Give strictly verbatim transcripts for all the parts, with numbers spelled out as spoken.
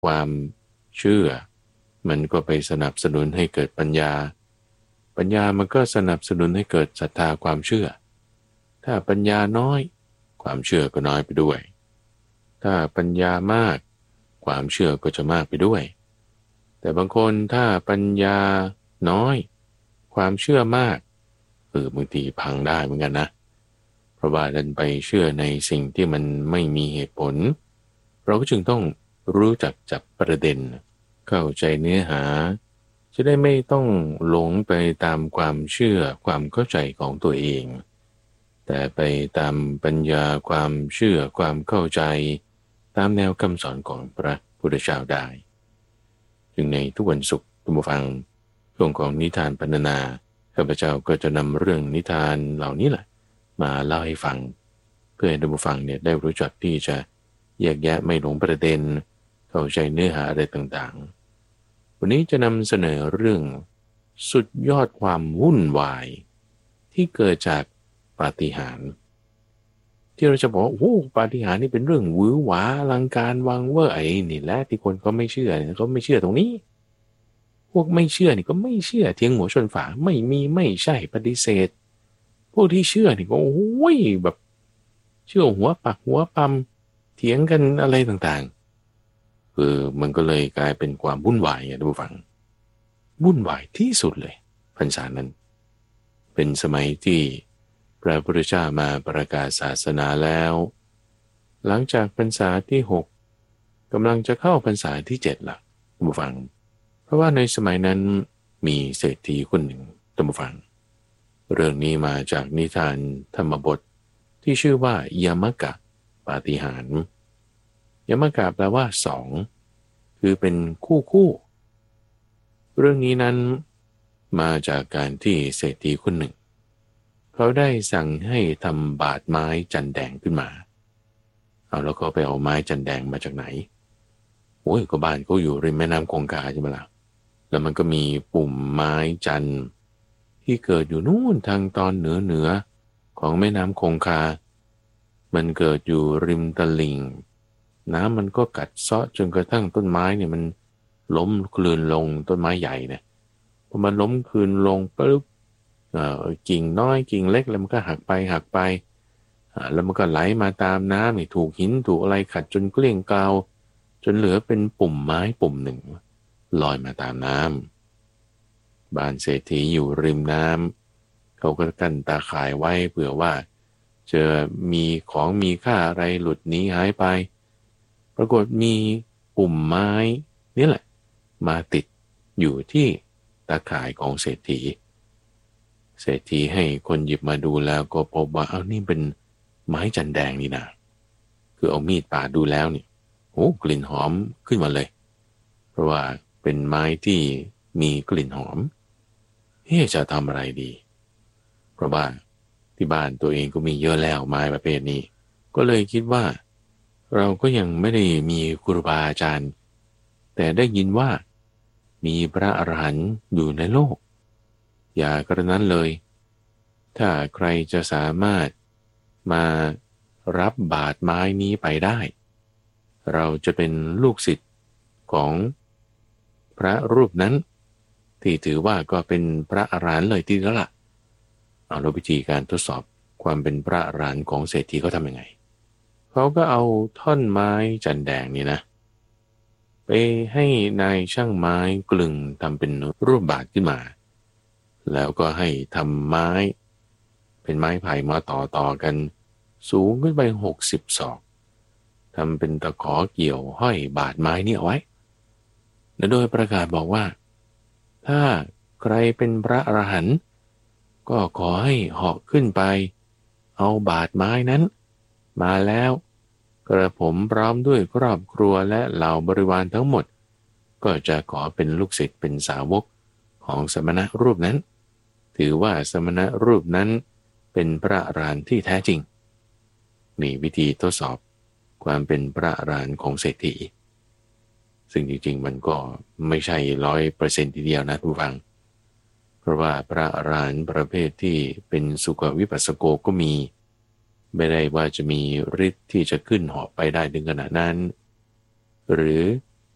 ความเชื่อมันก็ไปสนับสนุนให้เกิดปัญญาปัญญามันก็สนับสนุนให้เกิดศรัทธาความเชื่อถ้าปัญญาน้อยความเชื่อก็น้อยไปด้วยถ้าปัญญามากความเชื่อก็จะมากไปด้วยแต่บางคนถ้าปัญญาน้อยความเชื่อมากเออบางทีพังได้เหมือนกันนะเพราะว่าดันไปเชื่อในสิ่งที่มันไม่มีเหตุผลเราก็จึงต้องรู้จักจับประเด็นเข้าใจเนื้อหาจะได้ไม่ต้องหลงไปตามความเชื่อความเข้าใจของตัวเองแต่ไปตามปัญญาความเชื่อความเข้าใจตามแนวคำสอนของพระพุทธเจ้าได้จึงในทุกวันศุกร์ท่านผู้ฟังช่วงของนิทานพรรณนาข้าพเจ้าก็จะนำเรื่องนิทานเหล่านี้แหละมาเล่าให้ฟังเพื่อให้ท่านผู้ฟังเนี่ยได้รู้จักที่จะแยกแยะไม่หลงประเด็นเข้าใจเนื้อหาอะไรต่างๆวันนี้จะนำเสนอเรื่องสุดยอดความวุ่นวายที่เกิดจากปาฏิหาริย์ที่เราจะบอกว่าโอ้ปาฏิหาริย์นี่เป็นเรื่องหวือหวาอลังการวังเวอร์ไอ้นี่แหละที่คนเขาไม่เชื่อเนี่ยเขาไม่เชื่อตรงนี้พวกไม่เชื่อนี่ก็ไม่เชื่อเถียงหัวชนฝาไม่มีไม่ใช่ปฏิเสธพวกที่เชื่อนี่ก็โอ้ยแบบเชื่อหัวปักหัวปั๊มเถียงกันอะไรต่างๆคือมันก็เลยกลายเป็นความวุ่นวายอ่ะท่านผู้ฟังวุ่นวายที่สุดเลยพรรษานั้นเป็นสมัยที่พระพุทธเจ้ามาประกาศศาสนาแล้วหลังจากพรรษาที่หกกำลังจะเข้าพรรษาที่เจ็ดละท่านผู้ฟังเพราะว่าในสมัยนั้นมีเศรษฐีคนหนึ่งท่านผู้ฟังเรื่องนี้มาจากนิทานธรรมบทที่ชื่อว่ายามกะปาฏิหาริย์ยามกะแปลว่าสองคือเป็นคู่คู่เรื่องนี้นั้นมาจากการที่เศรษฐีคนหนึ่งเขาได้สั่งให้ทำบาดไม้จันแดงขึ้นมาเอาแล้วก็ไปเอาไม้จันแดงมาจากไหนโอ้ยก็บ้านเขาอยู่ริมแม่น้ำคงคาใช่ไหมล่ะแล้วมันก็มีปุ่มไม้จันที่เกิดอยู่นู่นทางตอนเหนือเหนือของแม่น้ำคงคามันเกิดอยู่ริมตลิ่งน้ำมันก็กัดเซาะจนกระทั่งต้นไม้เนี่ยมันล้มคลืนลงต้นไม้ใหญ่เนี่ยพอมันล้มคลืนลงปุ๊บเอ่อกิ่งน้อยกิ่งเล็กแล้วมันก็หักไปหักไปอ่าแล้วมันก็ไหลมาตามน้ำนี่ถูกหินถูกอะไรขัดจนเกลี้ยงเกลาจนเหลือเป็นปุ่มไม้ปุ่มหนึ่งลอยมาตามน้ำบ้านเศรษฐีอยู่ริมน้ำเขาก็กั้นตาข่ายไว้เผื่อว่าจะมีของมีค่าอะไรหลุดหนีหายไปปรากฏมีปุ่มไม้นี่แหละมาติดอยู่ที่ตาข่ายของเศรษฐีเศรษฐีให้คนหยิบมาดูแล้วก็พบว่าเอานี่เป็นไม้จันแดงนี่นะคือเอามีดปาดดูแล้วนี่โอ้กลิ่นหอมขึ้นมาเลยเพราะว่าเป็นไม้ที่มีกลิ่นหอมเฮ้จะทำอะไรดีเพราะว่าที่บ้านตัวเองก็มีเยอะแล้วไม้ประเภทนี้ก็เลยคิดว่าเราก็ยังไม่ได้มีครูบาอาจารย์แต่ได้ยินว่ามีพระอรหันต์อยู่ในโลกอย่ากระนั้นเลยถ้าใครจะสามารถมารับบาตรไม้นี้ไปได้เราจะเป็นลูกศิษย์ของพระรูปนั้นที่ถือว่าก็เป็นพระอรหันต์เลยทีเดียวล่ะเอาแล้ววิธีการทดสอบความเป็นพระอรหันต์ของเศรษฐีเขาทำยังไงเขาก็เอาท่อนไม้จันแดงนี่นะไปให้นายช่างไม้กลึงทำเป็นรูปบาทขึ้นมาแล้วก็ให้ทำไม้เป็นไม้ไผ่มาต่อต่อกันสูงขึ้นไปหกสิบศอกทำเป็นตะขอเกี่ยวห้อยบาทไม้นี่เอาไว้และโดยประกาศบอกว่าถ้าใครเป็นพระอรหันต์ก็ขอให้เหาะขึ้นไปเอาบาทไม้นั้นมาแล้วกระผมพร้อมด้วยครอบครัวและเหล่าบริวารทั้งหมดก็จะขอเป็นลูกศิษย์เป็นสาวกของสมณะรูปนั้นถือว่าสมณะรูปนั้นเป็นพระอรหันต์ที่แท้จริงนี่วิธีทดสอบความเป็นพระอรหันต์ของเศรษฐีซึ่งจริงๆมันก็ไม่ใช่ร้อยเปอร์เซ็นต์ทีเดียวนะทุกฟังเพราะว่าพระอรหันต์ประเภทที่เป็นสุขวิปัสสโกก็มีไม่ได้ว่าจะมีฤทธิ์ที่จะขึ้นเหาะไปได้ถึงขนาดนั้นหรือ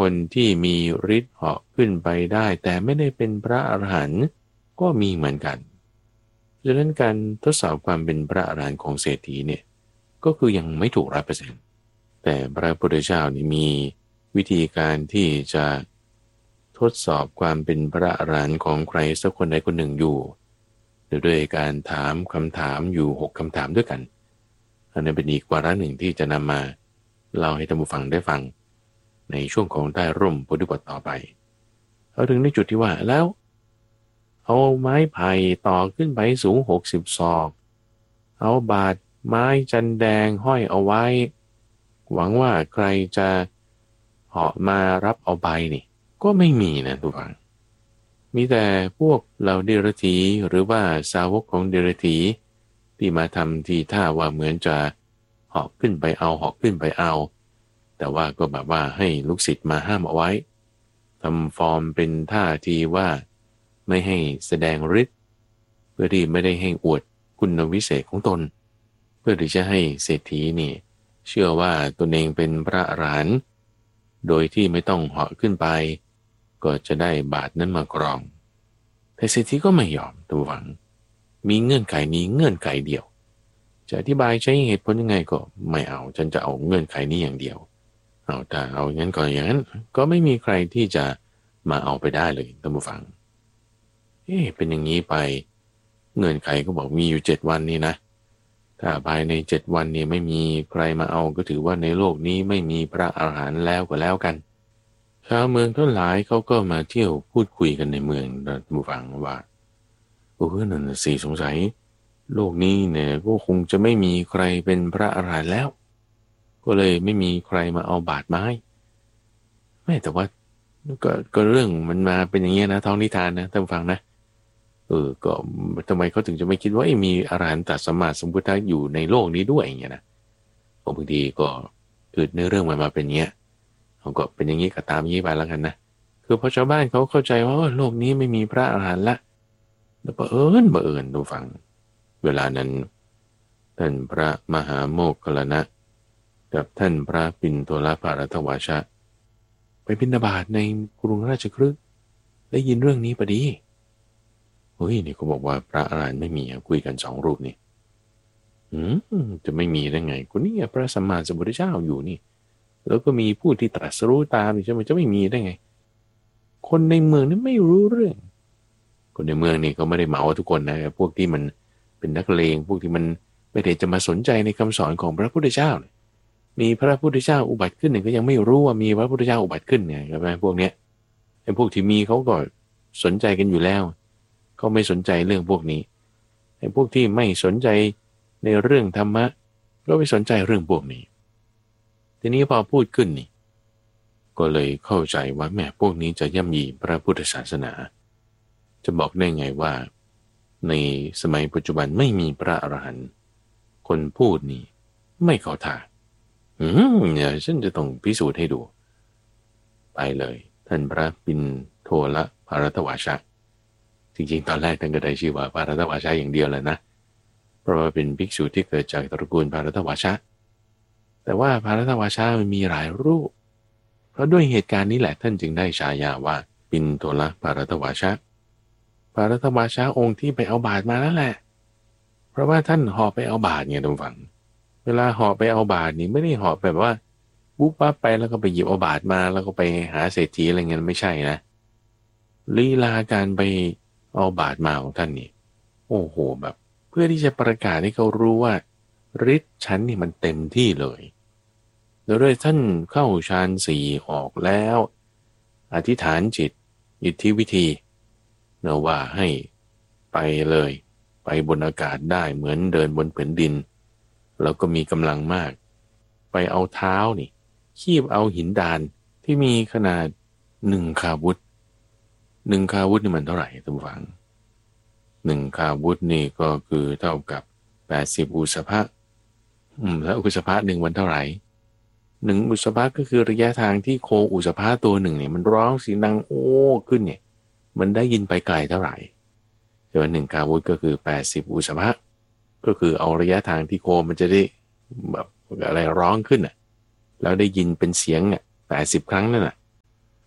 คนที่มีฤทธิ์เหาะขึ้นไปได้แต่ไม่ได้เป็นพระอรหันต์ก็มีเหมือนกันดังนั้นการทดสอบความเป็นพระอรหันต์ของเศรษฐีเนี่ยก็คือยังไม่ถูกร้อยเปอร์เซ็นต์แต่พระพุทธเจ้านี่มีวิธีการที่จะทดสอบความเป็นพระอรหันต์ของใครสักคนใดคนหนึ่งอยู่ด้วยการถามคำถามอยู่หกคำถามด้วยกันอันนั้นเป็นอีกวาระหนึ่งที่จะนำมาเล่าให้ท่านผู้ฟังได้ฟังในช่วงของใต้ร่มโพธิบทต่อไปเอาถึงในจุดที่ว่าแล้วเอาไม้ไผ่ต่อขึ้นไปสูงหกสิบศอกเอาบาดไม้จันแดงห้อยเอาไว้หวังว่าใครจะเหาะมารับเอาไปนี่ก็ไม่มีนะทุกฝังมีแต่พวกเหล่าเดรัจฉีหรือว่าสาวกของเดรัจฉีที่มาทำทีท่าว่าเหมือนจะเหาะขึ้นไปเอาเหาะขึ้นไปเอาแต่ว่าก็แบบว่าให้ลูกศิษย์มาห้ามเอาไว้ทำฟอร์มเป็นท่าทีว่าไม่ให้แสดงฤทธิ์เพื่อที่ไม่ได้ให้อวดคุณวิเศษของตนเพื่อที่จะให้เศรษฐีนี่เชื่อว่าตนเองเป็นพระอรหันต์โดยที่ไม่ต้องเหาะขึ้นไปก็จะได้บาทนั้นมากรองแต่เศรษฐีก็ไม่ยอมตัวหวังมีเงื่อนไขนี้เงื่อนไขเดียวจะอธิบายใช้เหตุผลยังไงก็ไม่เอาฉันจะเอาเงื่อนไขนี้อย่างเดียวเอาแต่เอาอย่างนั้นก็อย่างนั้นก็ไม่มีใครที่จะมาเอาไปได้เลยท่านผู้ฟังเอ๊ะเป็นอย่างนี้ไปเงื่อนไขก็บอกมีอยู่เจ็ดวันนี่นะถ้าภายในเจ็ดวันนี้ไม่มีใครมาเอาก็ถือว่าในโลกนี้ไม่มีพระอรหันต์แล้วก็แล้วกันชาวเมืองทั้งหลายเขาก็มาเที่ยวพูดคุยกันในเมืองท่านผู้ฟังว่าโอ้นั่นสิสงสัยโลกนี้เนี่ยก็คงจะไม่มีใครเป็นพระอรหันต์แล้วก็เลยไม่มีใครมาเอาบาตรไม้ไม่แต่ว่าก็ก็เรื่องมันมาเป็นอย่างนี้นะท้องนิทานนะท่านฟังนะเออก็ทำไมเขาถึงจะไม่คิดว่ามีอรหันตสัมมาสัมพุทธะอยู่ในโลกนี้ด้วยอย่างเงี้ยนะบางทีก็คือเนื้อเรื่องมันมาเป็นเงี้ยเขาก็เป็นอย่างนี้ก็ตามนี้ไปแล้วกันนะคือพอชาวบ้านเขาเข้าใจว่าโลกนี้ไม่มีพระอรหันต์ละแล้วบังเอิญบังเอิญดูฟังเวลานั้นท่านพระมหาโมคคัลลานะกับท่านพระปิณโตรภารตวาชะไปบิณฑบาตในกรุงราชคฤห์ได้ยินเรื่องนี้พอดีเฮ้ยนี่เขาบอกว่าพระอรหันต์ไม่มีคุยกันสองรูปนี่อืมจะไม่มีได้ไงกูนี่พระสัมมาสัมพุทธเจ้าอยู่นี่แล้วก็มีผู้ที่ตรัสรู้ตามใช่ไหมจะไม่มีได้ไงคนในเมืองนี่ไม่รู้เรื่องคนในเมืองนี่ก็ไม่ได้เหมาทุกคนนะพวกที่มันเป็นนักเลงพวกที่มันไม่ได้จะมาสนใจในคำสอนของพระพุทธเจ้ามีพระพุทธเจ้าอุบัติขึ้นเนี่ยก็ยังไม่รู้ว่ามีพระพุทธเจ้าอุบัติขึ้นเนี่ยใช่ไหมพวกเนี้ยไอ้พวกที่มีเขาก็สนใจกันอยู่แล้วเขาไม่สนใจเรื่องพวกนี้ไอ้พวกที่ไม่สนใจในเรื่องธรรมะก็ไม่สนใจเรื่องพวกนี้ทีนี้พอพูดขึ้นนี่ก็เลยเข้าใจว่าแม่พวกนี้จะย่ำยีพระพุทธศาสนาจะบอกได้ไงว่าในสมัยปัจจุบันไม่มีพระอรหันต์คนพูดนี่ไม่เข้าท่าอืมเนี่ยฉันจะต้องพิสูจน์ให้ดูไปเลยท่านพระปิณโทรภารตวาชะจริงๆตอนแรกท่านก็ได้ชื่อว่าภารตวาชะอย่างเดียวแหละนะเพราะว่าเป็นภิกษุที่เกิดจากตระกูลภารตวาชะแต่ว่าภารตวาชะมันมีหลายรูปเพราะด้วยเหตุการณ์นี้แหละท่านจึงได้ฉายาว่าปิณโทรภารตวาชะภารตวาชะองค์ที่ไปเอาบาตรมาแล้วแหละเพราะว่าท่านหอบไปเอาบาตรไงทุกฝังเวลาหอบไปเอาบาตรนี่ไม่ได้หอบแบบว่าปุ๊บปั๊บไปแล้วก็ไปหยิบเอาบาตรมาแล้วก็ไปหาเศรษฐีอะไรเงี้ยไม่ใช่นะลีลาการไปเอาบาตรมาของท่านนี่โอ้โหแบบเพื่อที่จะประกาศให้เขารู้ว่าฤทธิ์ฉันนี่มันเต็มที่เลยโดยด้วยท่านเข้าฌานสี่ออกแล้วอธิษฐานจิตอิทธิวิธีเนะว่าให้ไปเลยไปบนอากาศได้เหมือนเดินบนแผ่นดินแล้วก็มีกำลังมากไปเอาเท้านี่คีบเอาหินดานที่มีขนาดหนึ่งคาวุธหนึ่งคาวุธนี่มันเท่าไหร่ท่านผู้ฟังหนึ่งคาวุธนี่ก็คือเท่ากับแปดสิบอุสภะอืมแล้วอุสภะหนึ่งวันเท่าไหร่หนึ่งอุสภะก็คือระยะทางที่โคอุสภะตัวหนึ่งเนี่ยมันร้องเสียงดังโอ้ขึ้นเนี่ยมันได้ยินไปไกลเท่าไหร่แต่ว่าหนึ่งคาวุธก็คือแปดสิบอุสภะก็คือเอาระยะทางที่โคมันจะได้แบบอะไรร้องขึ้นอ่ะแล้วได้ยินเป็นเสียงอ่ะแปดสิบครั้งนั่นน่ะ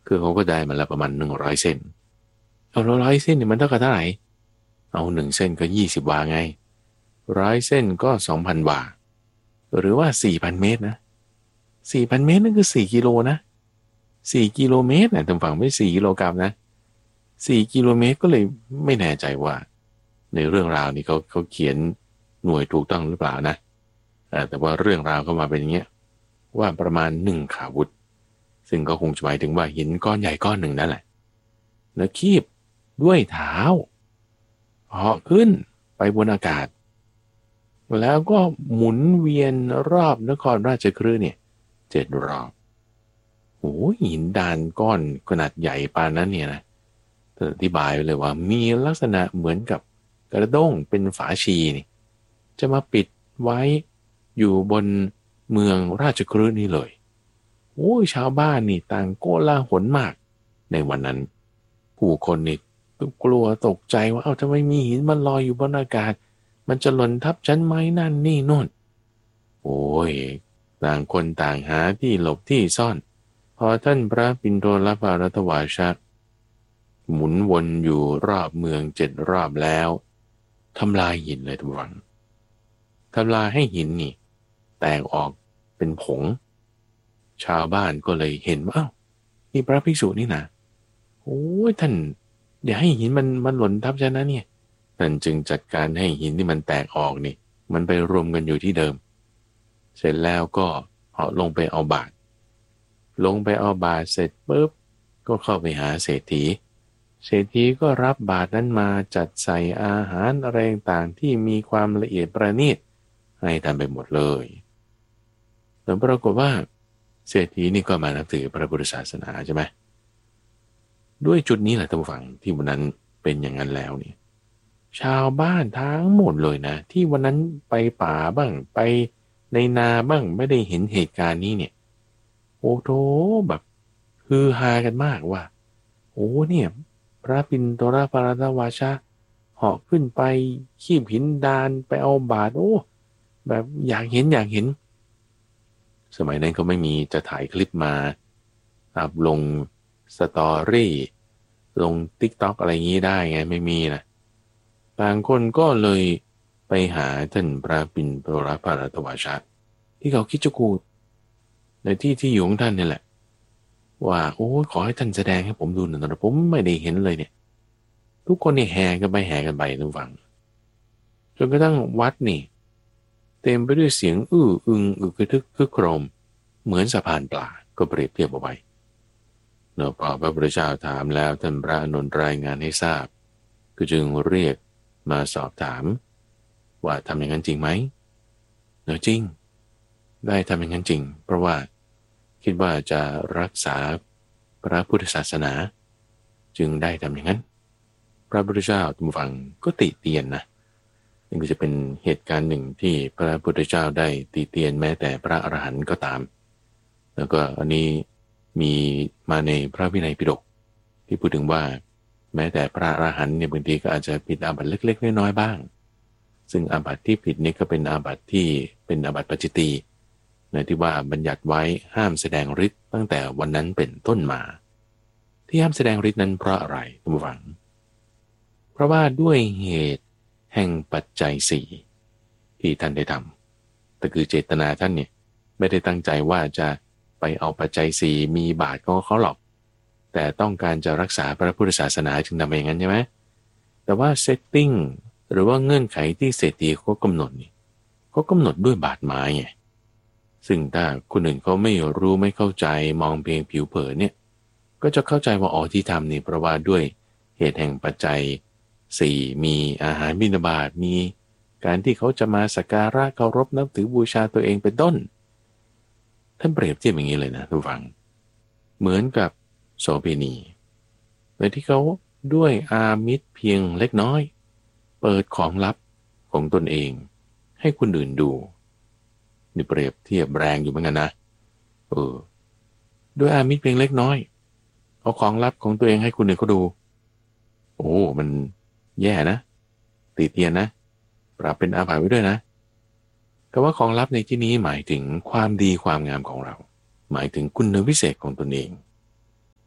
คือเขาก็ได้มาแล้วประมาณหนึ่งร้อยเส้นเอาร้อยเส้นเนี่ยมันเท่ากับเท่าไหร่เอาหนึ่งเส้นก็ยี่สิบวาไงร้อยเส้นก็สองพันวาหรือว่าสี่พันเมตรนะสี่พันเมตรนั่นคือสี่กิโลนะสี่กิโลเมตรนะทางฝั่งไม่สี่กิโลกรัมนะสี่กิโลเมตรก็เลยไม่แน่ใจว่าในเรื่องราวนี้เขาเขาเขียนหน่วยถูกต้องหรือเปล่านะแต่ว่าเรื่องราวเข้ามาเป็นอย่างเงี้ยว่าประมาณหนึ่งขาวุธซึ่งก็คงจะหมายถึงว่าหินก้อนใหญ่ก้อนหนึ่งนั่นแหละแล้วคีบด้วยเท้าเหาะขึ้นไปบนอากาศแล้วก็หมุนเวียนรอบนครราชคฤห์เนี่ยเจ็ดรอบโอ้หินดานก้อนขนาดใหญ่ปานนั้นเนี่ยนะอธิบายไปเลยว่ามีลักษณะเหมือนกับกระด้งเป็นฝาชีนี่จะมาปิดไว้อยู่บนเมืองราชคฤห์นี่เลยโอ้ยชาวบ้านนี่ต่างโกลาหลมากในวันนั้นผู้คนนี่กลัวตกใจว่าเอ้าทำไมมีหินมันลอยอยู่บนอากาศมันจะหล่นทับฉันไหมนั่นนี่โน่นโอ้ยต่างคนต่างหาที่หลบที่ซ่อนพอท่านพระปิณโตรปารัตวาชะหมุนวนอยู่รอบเมืองเจ็ดรอบแล้วทำลายหินเลยทุกวันทำลายให้หินนี่แตกออกเป็นผงชาวบ้านก็เลยเห็นว่าอ้าวนี่พระภิกษุนี่นะโอ้ยท่านอย่าให้หินมันมันหล่นทับฉันนะเนี่ยท่านจึงจัดการให้หินที่มันแตกออกนี่มันไปรวมกันอยู่ที่เดิมเสร็จแล้วก็เอาลงไปเอาบาตรลงไปเอาบาตรเสร็จปุ๊บก็เข้าไปหาเศรษฐีเศรษฐีก็รับบาตรนั้นมาจัดใส่อาหารอะไรต่างที่มีความละเอียดประณีตให้ทำไปหมดเลยแต่ปรากฏว่าเศรษฐีนี่ก็มานับถือพระพุทธศาสนาใช่ไหมด้วยจุดนี้แหละท่านผู้ฟังที่วันนั้นเป็นอย่างนั้นแล้วเนี่ยชาวบ้านทั้งหมดเลยนะที่วันนั้นไปป่าบ้างไปในนาบ้างไม่ได้เห็นเหตุการณ์นี้เนี่ยโอ้โธแบบฮือฮากันมากว่าโอ้เนี่ยพระปิณโตรปารัตวาชะเหาะขึ้นไปขีบหินดานไปเอาบาตรโอ้แบบอยากเห็นอยากเห็นสมัยนั้นก็ไม่มีจะถ่ายคลิปมาอัพลงสตอรี่ลง ติ๊กต็อก อะไรอย่างนี้ได้ไงไม่มีนะบางคนก็เลยไปหาท่านพระปิณโตรปารัตวาชะที่เขาคิดจะกูดในที่ที่อยู่ของท่านนี่แหละว่าโอ้ขอให้ท่านแสดงให้ผมดูหน่อยนะผมไม่ได้เห็นเลยเนี่ยทุกคนเนี่ยแห่กันไปแห่กันไปทุกฝั่งจนกระทั่งวัดนี่เต็มไปด้วยเสียงอื้ออึงอึกกระทึกคึกโครมเหมือนสะพานปลาก็เปรียบเทียบเอาไว้เนาะพอพระพุทธเจ้าถามแล้วท่านพระอานนท์รายงานให้ทราบก็จึงเรียกมาสอบถามว่าทำอย่างนั้นจริงไหมเนาะจริงได้ทำอย่างนั้นจริงเพราะว่าคิดว่าจะรักษาพระพุทธศาสนาจึงได้ทำอย่างนั้นพระพุทธเจ้าทุกฝั่งก็ติเตียนนะนี่ก็จะเป็นเหตุการณ์หนึ่งที่พระพุทธเจ้าได้ติเตียนแม้แต่พระอรหันต์ก็ตามแล้วก็อันนี้มีมาในพระวินัยปิฎกที่พูดถึงว่าแม้แต่พระอรหันต์เนี่ยบางทีก็อาจจะผิดอาบัติเล็กๆน้อยๆบ้างซึ่งอาบัติที่ผิดนี้ก็เป็นอาบัติที่เป็นอาบัติปัจจิตีในที่ว่าบัญญัติไว้ห้ามแสดงฤทธิ์ตั้งแต่วันนั้นเป็นต้นมาที่ห้ามแสดงฤทธิ์นั้นเพราะอะไรท่านผู้ฟังเพราะว่าด้วยเหตุแห่งปัจจัยสี่ที่ท่านได้ทำแต่คือเจตนาท่านเนี่ยไม่ได้ตั้งใจว่าจะไปเอาปัจจัยสี่มีบาตรของเขาหรอกแต่ต้องการจะรักษาพระพุทธศาสนาจึงทำอย่างนั้นใช่ไหมแต่ว่าเซตติ้งหรือว่าเงื่อนไขที่เศรษฐีเขากำหนดนี่เขากำหนดด้วยบาตรไม้ไงซึ่งถ้าคนอื่นเขาไม่รู้ไม่เข้าใจมองเพียงผิวเผินเนี่ยก็จะเข้าใจว่าอ๋อที่ทำนี่เพราะว่าด้วยเหตุแห่งปัจจัยสี่มีอาหารบิณฑบาตมีการที่เขาจะมาสักการะเคารพนับถือบูชาตัวเองเป็นต้นท่านเปรียบเทียบอย่างนี้เลยนะทุกฝังเหมือนกับโสเภณีโดยที่เขาด้วยอามิตรเพียงเล็กน้อยเปิดของลับของตนเองให้คนอื่นดูนี่เปรียบเทียบแรงอยู่เหมือนกันนะเออด้วยอามิตรเพียงเล็กน้อยเอาของลับของตัวเองให้คนอื่นเขาดูโอ้มันแย่นะติเตียนนะปรับเป็นอาบัติไว้ด้วยนะแต่ว่าของลับในที่นี้หมายถึงความดีความงามของเราหมายถึงคุณวิเศษของตนเอง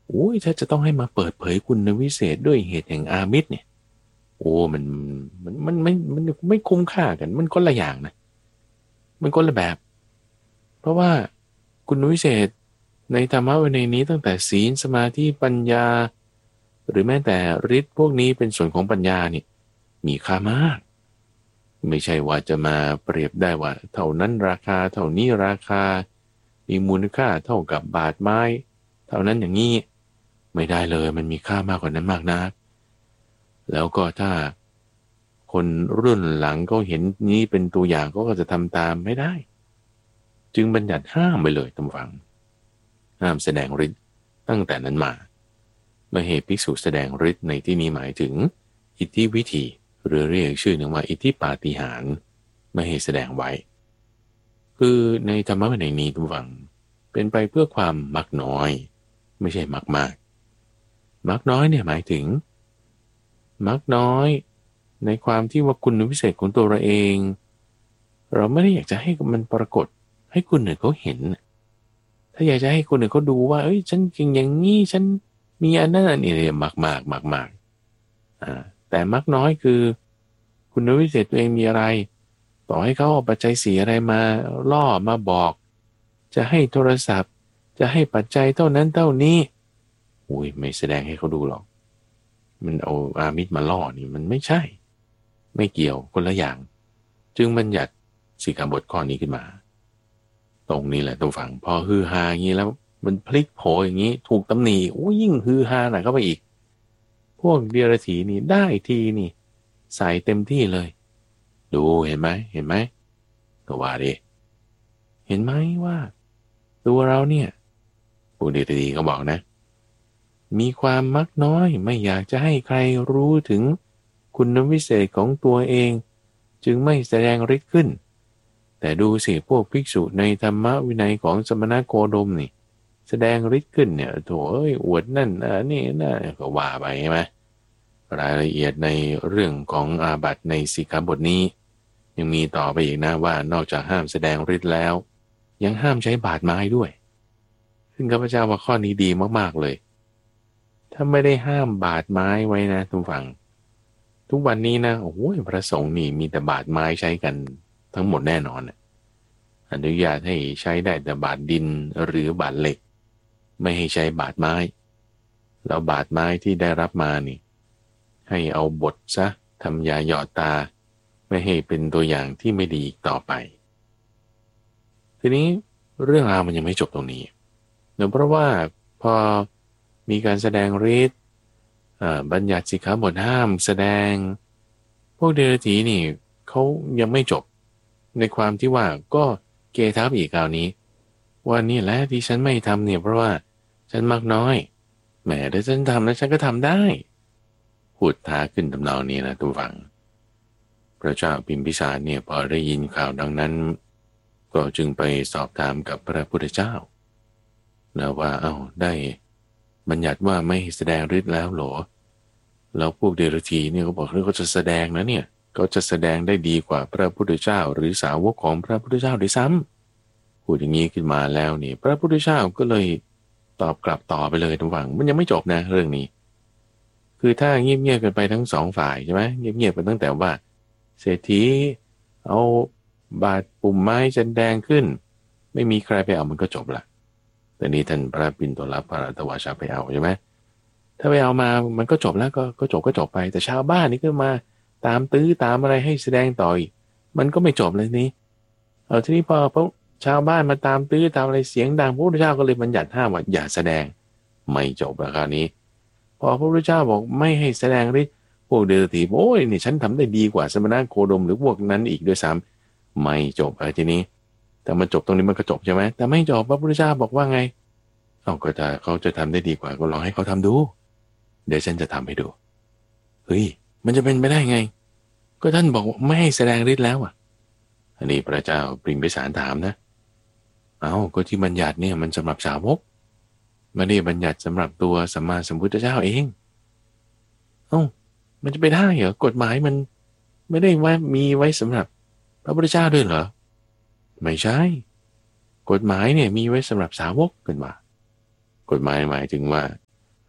โอ้ยถ้าจะต้องให้มาเปิดเผยคุณวิเศษด้วยเหตุแห่งอามิตรเนี่ยโอ้มันมันมันไม่มันไม่คุ้มค่ากันมันคนละอย่างนะมันคนละแบบเพราะว่าคุณวิเศษในธรรมะวินัยนี้ตั้งแต่ศีลสมาธิปัญญาหรือแม้แต่ฤทธิ์พวกนี้เป็นส่วนของปัญญานี่มีค่ามากไม่ใช่ว่าจะมาเปรียบได้ว่าเท่านั้นราคาเท่านี้ราคามีมูลค่าเท่ากับบาทไม้เท่านั้นอย่างนี้ไม่ได้เลยมันมีค่ามากกว่านั้นมากนักแล้วก็ถ้าคนรุ่นหลังก็เห็นนี้เป็นตัวอย่างก็จะทำตามไม่ได้จึงบัญญัติห้ามไปเลยตามฝังห้ามแสดงฤทธิ์ตั้งแต่นั้นมาเมื่อเหตุภิกษุแสดงฤทธิ์ในที่นี้หมายถึงอิทธิวิธีหรือเรียกชื่อหนึ่งว่าอิทธิปาฏิหาริย์ไม่ให้แสดงไว้คือในธรรมะในนี้ทุกฝังเป็นไปเพื่อความมักน้อยไม่ใช่มักมากมักน้อยเนี่ยหมายถึงมักน้อยในความที่ว่าคุณวิเศษของตัวเราเองเราไม่ได้อยากจะให้มันปรากฏให้คนอื่นเขาเห็นถ้าอยากจะให้คนอื่นเขาดูว่าเอ้ยฉันเก่งอย่างนี้ฉันมีอันนั้นอันนี้เนี่ยมากมากมากมากอ่าแต่มักน้อยคือคุณวิเศษตัวเองมีอะไรต่อให้เขาเอาปัจจัยสีอะไรมาล่อมาบอกจะให้โทรศัพท์จะให้ปัจจัยเท่านั้นเท่านี้อุ้ยไม่แสดงให้เขาดูหรอกมันเอาอามิตรมาล่อนี่มันไม่ใช่ไม่เกี่ยวคนละอย่างจึงบัญญัติสิกขาบทข้อนี้ขึ้นมาตรงนี้แหละต้องฟังพอฮือฮาอย่างนี้แล้วมันพลิกโผอย่างนี้ถูกตำหนิโอ้ยิ่งฮือฮาหนักเข้าไปอีกพวกเดียรถีนี่ได้ทีนี่ใส่เต็มที่เลยดูเห็นไหมเห็นไหมก็ว่าดิเห็นไหมว่าตัวเราเนี่ยผู้เดียรถีเขาบอกนะมีความมักน้อยไม่อยากจะให้ใครรู้ถึงคุณวิเศษของตัวเองจึงไม่แสดงฤทธิ์ขึ้นแต่ดูสิพวกภิกษุในธรรมวินัยของสมณโคดมนี่แสดงฤทธิ์ขึ้นเนี่ยโถเอ้ยอวดนั่นอ่านี่น่ะก็ว่าไปใช่ไหมรายละเอียดในเรื่องของอาบัติในสิกขาบทนี้ยังมีต่อไปอีกนะว่านอกจากห้ามแสดงฤทธิ์แล้วยังห้ามใช้บาดไม้ด้วยซึ่งข้าพเจ้าว่าข้อนี้ดีมากๆเลยถ้าไม่ได้ห้ามบาดไม้ไว้นะทุกฝั่งทุกวันนี้นะโอ้โหพระสงฆ์นี่มีแต่บาดไม้ใช้กันทั้งหมดแน่นอนอนุญาตให้ใช้ได้แต่บาดดินหรือบาดเหล็กไม่ให้ใช้บาดไม้แล้วบาดไม้ที่ได้รับมานี่ให้เอาบดซะทำยาหยอดตาไม่ให้เป็นตัวอย่างที่ไม่ดีอีกต่อไปทีนี้เรื่องราวมันยังไม่จบตรงนี้เนื่องเพราะว่าพอมีการแสดงฤทธิ์บัญญัติสิกขาบทห้ามแสดงพวกเดรัจฉีนี่เขายังไม่จบในความที่ว่าก็เกทับอีกคราวนี้ว่านี่แหละที่ฉันไม่ทำเนี่ยเพราะว่าฉันมักน้อยแหมถ้าฉันทำแล้วฉันก็ทำได้พูดท้าขึ้นทำนองนี้นะทุกฝังพระเจ้าพิมพิสารเนี่ยพอได้ยินข่าวดังนั้นก็จึงไปสอบถามกับพระพุทธเจ้านะว่าเอ้าได้บัญญัติว่าไม่แสดงฤทธิ์แล้วหรอแล้วพวกเดรัจฉีเนี่ยเขาบอกว่าเขาจะแสดงนะเนี่ยเขาจะแสดงได้ดีกว่าพระพุทธเจ้าหรือสาวกของพระพุทธเจ้าด้วยซ้ำพูดอย่างนี้ขึ้นมาแล้วนี่พระพุทธเจ้าก็เลยตอบกลับต่อไปเลยทุกฝั่งมันยังไม่จบนะเรื่องนี้คือถ้าเงียบๆกันไปทั้งสองฝ่ายใช่ไหมเงียบๆกันตั้งแต่ว่าเศรษฐีเอาบาดปุ่มไม้จันแดงขึ้นไม่มีใครไปเอามันก็จบละแต่นี้ท่านพระปิณโตรพระรัตวชาไปเอาใช่ไหมถ้าไปเอามามันก็จบแล้วก็ก็จบก็จบไปแต่ชาวบ้านนี่ก็มาตามตื้อตามอะไรให้แสดงต่ออีกมันก็ไม่จบเลยนี้เอาทีนี้พอพวกชาวบ้านมาตามตื้อตามอะไรเสียงดังพระพุทธเจ้าก็เลยบัญญัติห้ามว่าอย่าแสดงไม่จบแล้วคราวนี้พอพระพุทธเจ้าบอกไม่ให้แสดงฤทธิ์พวกเดรัจฉีโอ้ยนี่ฉันทำได้ดีกว่าสมณโคดมหรือพวกนั้นอีกด้วยซ้ำไม่จบอะไรทีนี้แต่มันจบตรงนี้มันก็จบใช่ไหมแต่ไม่จบพระพุทธเจ้าบอกว่าไงเอาก็ถ้าเขาจะทำได้ดีกว่าก็ลองให้เขาทำดูเดี๋ยวฉันจะทำให้ดูเฮ้ยมันจะเป็นไปได้ไงก็ท่านบอกไม่ให้แสดงฤทธิ์แล้วอ่ะอันนี้พระเจ้าปริมพิสารถามนะเอาก็ที่บัญญัติเนี่ยมันสำหรับสาวกไม่ได้บัญญัติสำหรับตัวสัมมาสัมพุทธเจ้าเองเอ้ามันจะไปได้เหรอกฎหมายมันไม่ได้ว่ามีไว้สำหรับพระพุทธเจ้าด้วยเหรอไม่ใช่กฎหมายเนี่ยมีไว้สำหรับสาวกเป็นว่ากฎหมายหมายถึงว่า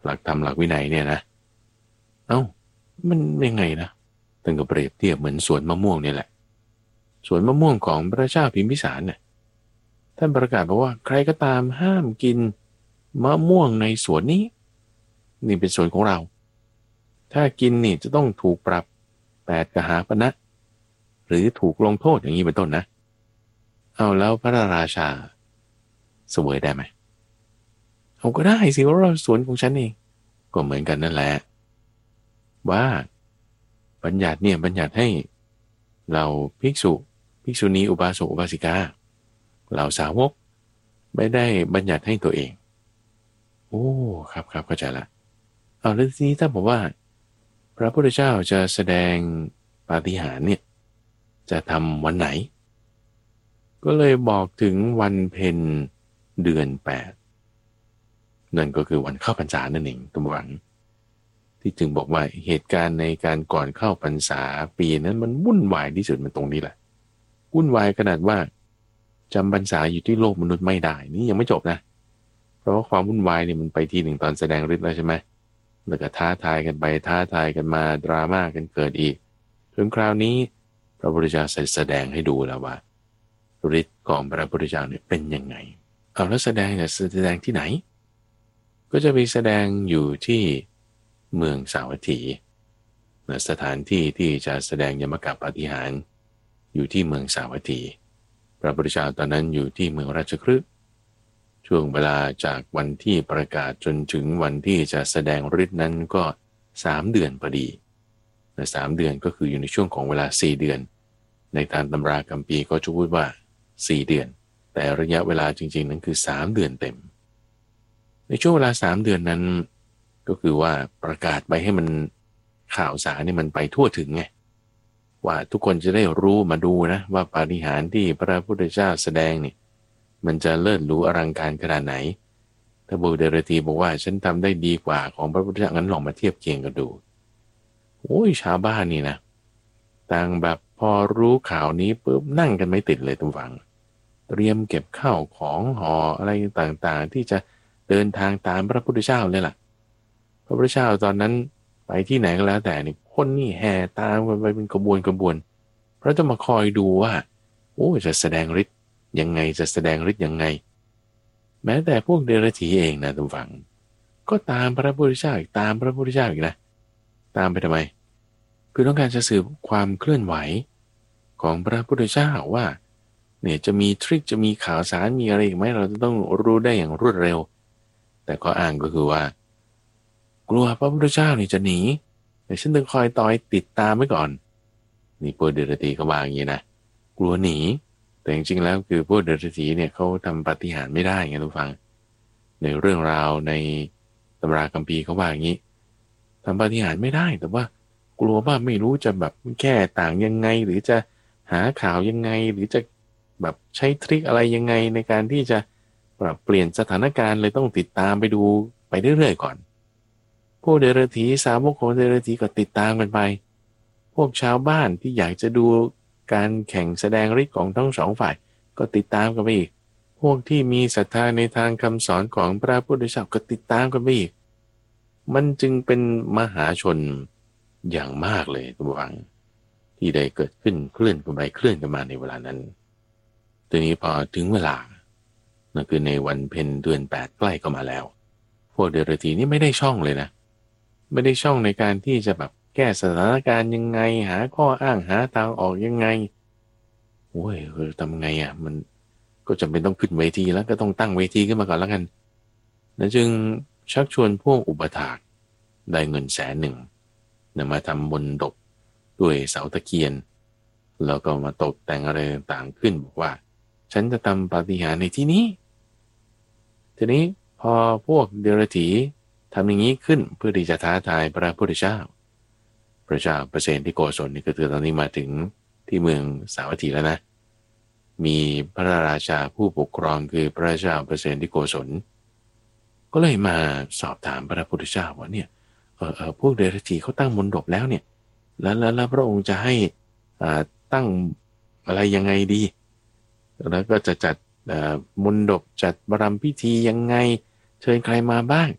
หลักธรรมหลักวินัยเนี่ยนะเอ้ามันยังไงนะตั้งกับเปรียบเทียบเหมือนสวนมะม่วงเนี่ยแหละสวนมะม่วงของพระเจ้าพิมพิสารเนี่ยท่านประกาศบอกว่าใครก็ตามห้ามกินมะม่วงในสวนนี้นี่เป็นสวนของเราถ้ากินนี่จะต้องถูกปรับแปดกหาปณะหรือถูกลงโทษอย่างนี้เป็นต้นนะเอาแล้วพระราชาเสวยได้ไหมเอาก็ได้สิว่าเราสวนของฉันเองก็เหมือนกันนั่นแหละว่าบัญญัติเนี่ยบัญญัติให้เราภิกษุภิกษุณีอุบาสกอุบาสิกาเราสาวกไม่ได้บัญญัติให้ตัวเองโอ้ครับครับเข้าใจละเอาแล้วทีนี้ถ้าบอกว่าพระพุทธเจ้าจะแสดงปาฏิหาริย์เนี่ยจะทำวันไหนก็เลยบอกถึงวันเพ็ญเดือนแปดนั่นก็คือวันเข้าพรรษานั่นเองตัวหวังที่จึงบอกว่าเหตุการณ์ในการก่อนเข้าพรรษาปีนั้นมันวุ่นวายที่สุดมันตรงนี้แหละวุ่นวายขนาดว่าจำพรรษาอยู่ที่โลกมนุษย์ไม่ได้นี่ยังไม่จบนะเพราะว่าความวุ่นวายเนี่ยมันไปทีหนึ่งตอนแสดงฤทธิ์แล้วใช่ไหมแล้วก็ท้าทายกันไปท้าทายกันมาดราม่ากันเกิดอีกถึงคราวนี้พระพุทธเจ้าแสดงให้ดูแล้วว่าฤทธิ์ของพระพุทธเจ้าเนี่ยเป็นยังไงเอาแล้วแสดงจะแสดงที่ไหนก็จะไปแสดงอยู่ที่เมืองสาวัตถีสถานที่ที่จะแสดงยมกปาฏิหาริย์อยู่ที่เมืองสาวัตถีพระพุทธเจ้าตอนนั้นอยู่ที่เมืองราชคฤห์ช่วงเวลาจากวันที่ประกาศจนถึงวันที่จะแสดงฤทธิ์นั้นก็สามเดือนพอดีและสามเดือนก็คืออยู่ในช่วงของเวลาสี่เดือนในทางตำราคัมภีร์ก็จะพูดว่าสี่เดือนแต่ระยะเวลาจริงๆนั้นคือสามเดือนเต็มในช่วงเวลาสามเดือนนั้นก็คือว่าประกาศไปให้มันข่าวสารนี่มันไปทั่วถึงไงว่าทุกคนจะได้รู้มาดูนะว่าปาฏิหาริย์ที่พระพุทธเจ้าแสดงนี่มันจะเลิศหรูอลังการขนาดไหนถ้าบูเดรธีบอกว่าฉันทำได้ดีกว่าของพระพุทธเจ้างั้นลองมาเทียบเคียงกันดูโอ้ยชาวบ้านนี่นะต่างแบบพอรู้ข่าวนี้ปุ๊บนั่งกันไม่ติดเลยทุกฝังเตรียมเก็บข้าวของห่ออะไรต่างๆที่จะเดินทางตามพระพุทธเจ้าเลยล่ะพระพุทธเจ้าตอนนั้นไปที่ไหนก็แล้วแต่นี่คนนี่แห่ตามกันไปเป็นขบวนขบวนเพราะจะมาคอยดูว่าโอ้จะแสดงฤทธิ์ยังไงจะแสดงฤทธิ์ยังไงแม้แต่พวกเดรัจฉีเองนะทุกฝังก็ตามพระพุทธเจ้าอีกตามพระพุทธเจ้าอีกนะตามไปทำไมคือต้องการจะสืบความเคลื่อนไหวของพระพุทธเจ้าว่าเนี่ยจะมีทริคจะมีข่าวสารมีอะไรอีกไหมเราจะต้องรู้ได้อย่างรวดเร็วแต่ข้ออ้างก็คือว่ากลัวพระพุทธเจ้านี่จะหนีแต่ฉันต้องคอยต่อยติดตามไว้ก่อนนี่พวกเดรัจฉีเขาว่าอย่างนี้นะกลัวหนีแต่จริงๆแล้วคือพวกเดรัจฉีเนี่ยเขาทำปาฏิหาริย์ไม่ได้ไงทุกฟังในเรื่องราวในตำราคัมภีร์เขาว่าอย่างนี้ทำปาฏิหาริย์ไม่ได้แต่ว่ากลัวว่าไม่รู้จะแบบแก้ต่างยังไงหรือจะหาข่าวยังไงหรือจะแบบใช้ทริคอะไรยังไงในการที่จะปรับเปลี่ยนสถานการณ์เลยต้องติดตามไปดูไปเรื่อยๆก่อนพวกเดรัจฉีสาวกของเดรัจฉีก็ติดตามกันไปพวกชาวบ้านที่อยากจะดูการแข่งแสดงฤทธิ์ของทั้งสองฝ่ายก็ติดตามกันไปอีกพวกที่มีศรัทธาในทางคำสอนของพระพุทธเจ้าก็ติดตามกันไปอีกมันจึงเป็นมหาชนอย่างมากเลยทุกฝังที่ได้เกิดขึ้นเคลื่อนกันไปเคลื่อนกันมาในเวลานั้นทีนี้พอถึงเวลานั่นคือในวันเพ็ญเดือนแปดใกล้เข้ามาแล้วพวกเดรัจฉีนี่ไม่ได้ช่องเลยนะไม่ได้ช่องในการที่จะแบบแก้สถานการณ์ยังไงหาข้ออ้างหาทางออกยังไงโอ้ยคือทำไงอ่ะมันก็จำเป็นต้องขึ้นเวทีแล้วก็ต้องตั้งเวทีขึ้นมาก่อนแล้วกันแล้วจึงชักชวนพวกอุปถากได้เงินแสนหนึ่งนำมาทำมนดบด้วยเสาตะเคียนแล้วก็มาตกแต่งอะไรต่างๆขึ้นบอกว่าฉันจะทำปาฏิหาริย์ในที่นี้ทีนี้พอพวกเดรัจฉีทำอย่างนี้ขึ้นเพื่อที่จะท้าทายพระพุทธเจ้าพระเจ้าเปรตที่โกศลนี่ก็คือตอนนี้มาถึงที่เมืองสาวัตถีแล้วนะมีพระราชาผู้ปกครองคือพระเจ้าเปรตที่โกศลก็เลยมาสอบถามพระพุทธเจ้าว่าเนี่ยเออเออพวกเดรัจฉีเขาตั้งมนดบแล้วเนี่ยแล้วแล้วแล้วพระองค์จะให้อ่าตั้งอะไรยังไงดีแล้วก็จะจัดมนดบจัดบรมพิธียังไงเชิญใครมาบ้าง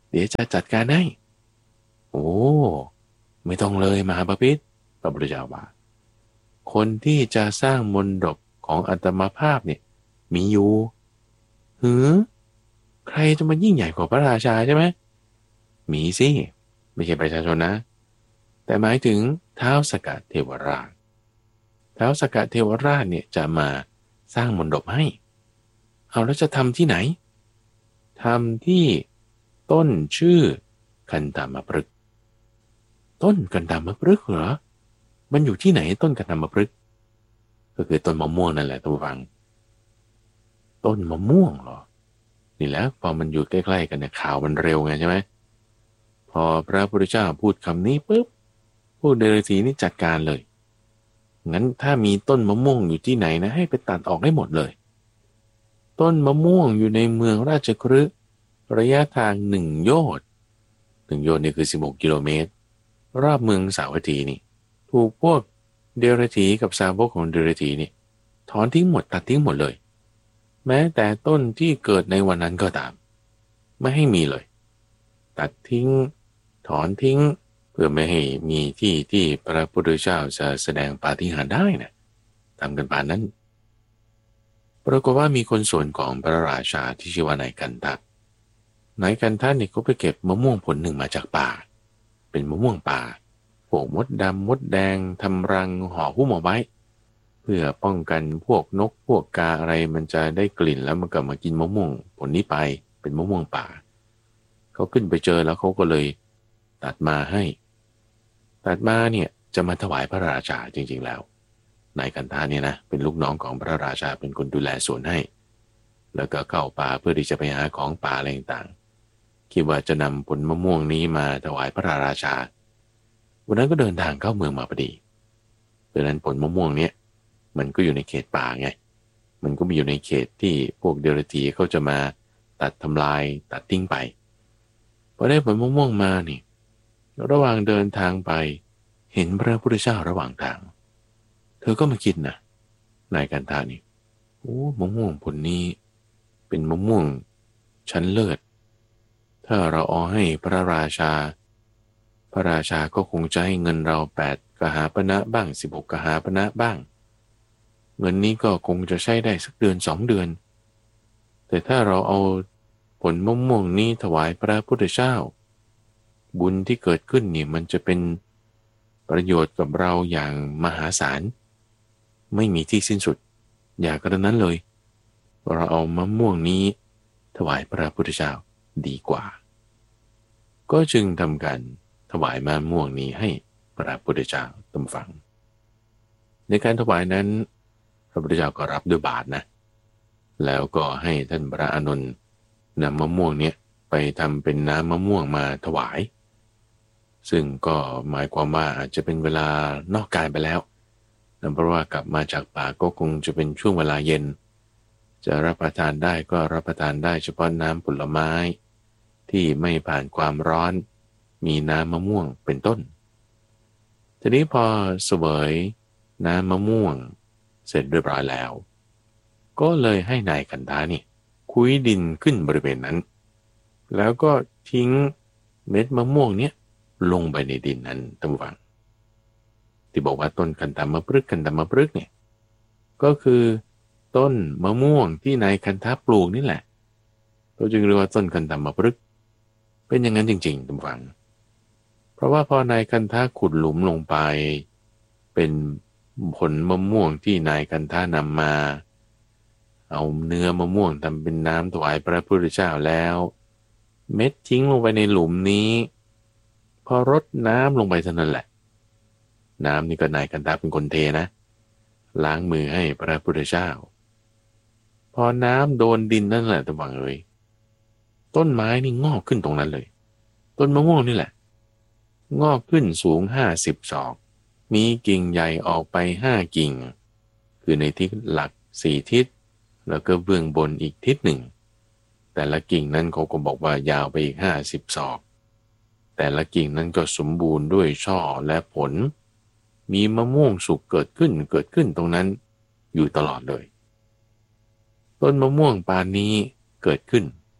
เดี๋ยวจะจัดการให้โอ้ไม่ต้องเลยมหาบพิตรพระพุทธเจ้าว่าคนที่จะสร้างมนดบของอัตมาภาพเนี่ยมีอยู่หือใครจะมายิ่งใหญ่กว่าพระราชาใช่ไหมมีสิไม่ใช่ประชาชนนะแต่หมายถึงท้าวสกเทวราชท้าวสกเทวราชเนี่ยจะมาสร้างมนดบให้เอาแล้วจะทำที่ไหนทำที่ต้นชื่อคันธามพฤกษ์ต้นคันธามพฤกษ์เหรอมันอยู่ที่ไหนต้นคันธามพฤกษ์ก็คือต้นมะม่วงนั่นแหละท่านผู้ฟังต้นมะม่วงเหรอนี่แหละพอมันอยู่ใกล้ๆกันเนี่ยข่าวมันเร็วไงใช่ไหมพอพระพุทธเจ้าพูดคำนี้ปุ๊บพวกเดรัจฉีนี่จัดการเลยงั้นถ้ามีต้นมะม่วงอยู่ที่ไหนนะให้ไปตัดออกให้หมดเลยต้นมะม่วงอยู่ในเมืองราชคฤห์ระยะทางหนึ่งโยชน์หนึ่งโยชน์นี่คือสิบหกกิโลเมตรรอบเมืองสาวัตถีนี่ถูกพวกเดรัจฉีกับสาวกของเดรัจฉีนี่ถอนทิ้งหมดตัดทิ้งหมดเลยแม้แต่ต้นที่เกิดในวันนั้นก็ตามไม่ให้มีเลยตัดทิ้งถอนทิ้งเพื่อไม่ให้มีที่ที่พระพุทธเจ้าจะแสดงปาฏิหาริย์ได้นะทำกันป่านนั้นปรากฏว่ามีคนส่วนของพระราชาที่ชื่อว่านายกันทะนายกันทะนี่เขาไปเก็บมะม่วงผลหนึ่งมาจากป่าเป็นมะม่วงป่าพวกมดดำมดแดงทำรังห่อหุ้มเอาไว้เพื่อป้องกันพวกนกพวกกาอะไรมันจะได้กลิ่นแล้วมันก็มากินมะม่วงผลนี้ไปเป็นมะม่วงป่าเขาขึ้นไปเจอแล้วเขาก็เลยตัดมาให้ตัดมาเนี่ยจะมาถวายพระราชาจริงๆแล้วนายกันทาเนี่ยนะเป็นลูกน้องของพระราชาเป็นคนดูแลสวนให้แล้วก็เข้าป่าเพื่อที่จะไปหาของป่าอะไรต่างๆคิดว่าจะนำผลมะม่วงนี้มาถวายพระราชาวันนั้นก็เดินทางเข้าเมืองมาพอดีดังนั้นผลมะม่วงเนี่ยมันก็อยู่ในเขตป่าไงมันก็มีอยู่ในเขตที่พวกเดรัจฉีเขาจะมาตัดทำลายตัดทิ้งไปพอได้ผลมะม่วงมานี่ระหว่างเดินทางไปเห็นพระพุทธเจ้าระหว่างทางเธอก็มาคิดนะนายกันทานี่โอ้มะม่วงผลนี้เป็นมะม่วงชั้นเลิศถ้าเราเอาให้พระราชาพระราชาก็คงจะให้เงินเราแปดกหาปณะบ้างสิบหกกหาปณะบ้างเงินนี้ก็คงจะใช้ได้สักเดือนสองเดือนแต่ถ้าเราเอาผลมะม่วงนี้ถวายพระพุทธเจ้าบุญที่เกิดขึ้นนี่มันจะเป็นประโยชน์กับเราอย่างมหาศาลไม่มีที่สิ้นสุดอย่ากระนั้นเลยเราเอามะม่วงนี้ถวายพระพุทธเจ้าดีกว่าก็จึงทำการถวายมะม่วงนี้ให้พระพุทธเจ้าตามฟังในการถวายนั้นพระพุทธเจ้าก็รับด้วยบาตรนะแล้วก็ให้ท่านพระอานนท์นำมะม่วงนี้ไปทำเป็นน้ำมะม่วงมาถวายซึ่งก็หมายความว่าอาจจะเป็นเวลานอกกายไปแล้วนั่นเพราะว่ากลับมาจากป่าก็คงจะเป็นช่วงเวลาเย็นจะรับประทานได้ก็รับประทานได้เฉพาะน้ำผลไม้ที่ไม่ผ่านความร้อนมีน้ำมะม่วงเป็นต้นทีนี้พอเสวยน้ำมะม่วงเสร็จเรียบร้อยแล้วก็เลยให้นายกันทานี่คุ้ยดินขึ้นบริเวณนั้นแล้วก็ทิ้งเม็ดมะม่วงเนี้ยลงไปในดินนั้นตั้งวังที่บอกว่าต้นคันธามพฤกษ์คันธามพฤกษ์เนี่ยก็คือต้นมะม่วงที่นายคันธาปลูกนี่แหละเราจึงเรียกว่าต้นคันธามพฤกษ์เป็นอย่างนั้นจริงๆตั้งวังเพราะว่าพอนายคันธาขุดหลุมลงไปเป็นผลมะม่วงที่นายคันธานำมาเอาเนื้อมะม่วงทำเป็นน้ำถวายพระพุทธเจ้าแล้วเม็ดทิ้งลงไปในหลุมนี้พอรดน้ำลงไปเท่านั้นแหละน้ำนี่ก็นายกันทาเป็นคนเทนะล้างมือให้พระพุทธเจ้าพอน้ำโดนดินนั่นแหละตะวังเอ้ยต้นไม้นี่งอกขึ้นตรงนั้นเลยต้นมะม่วงนี่แหละงอกขึ้นสูงห้าสิบศอกมีกิ่งใหญ่ออกไปห้ากิ่งคือในทิศหลักสี่ทิศแล้วก็เบื้องบนอีกทิศหนึ่งแต่ละกิ่งนั้นเขาก็บอกว่ายาวไปอีกห้าสิบศอกแต่ละกิ่งนั้นก็สมบูรณ์ด้วยช่อและผลมีมะม่วงสุกเกิดขึ้นเกิดขึ้นตรงนั้นอยู่ตลอดเลยต้นมะม่วงปานนี้เกิดขึ้น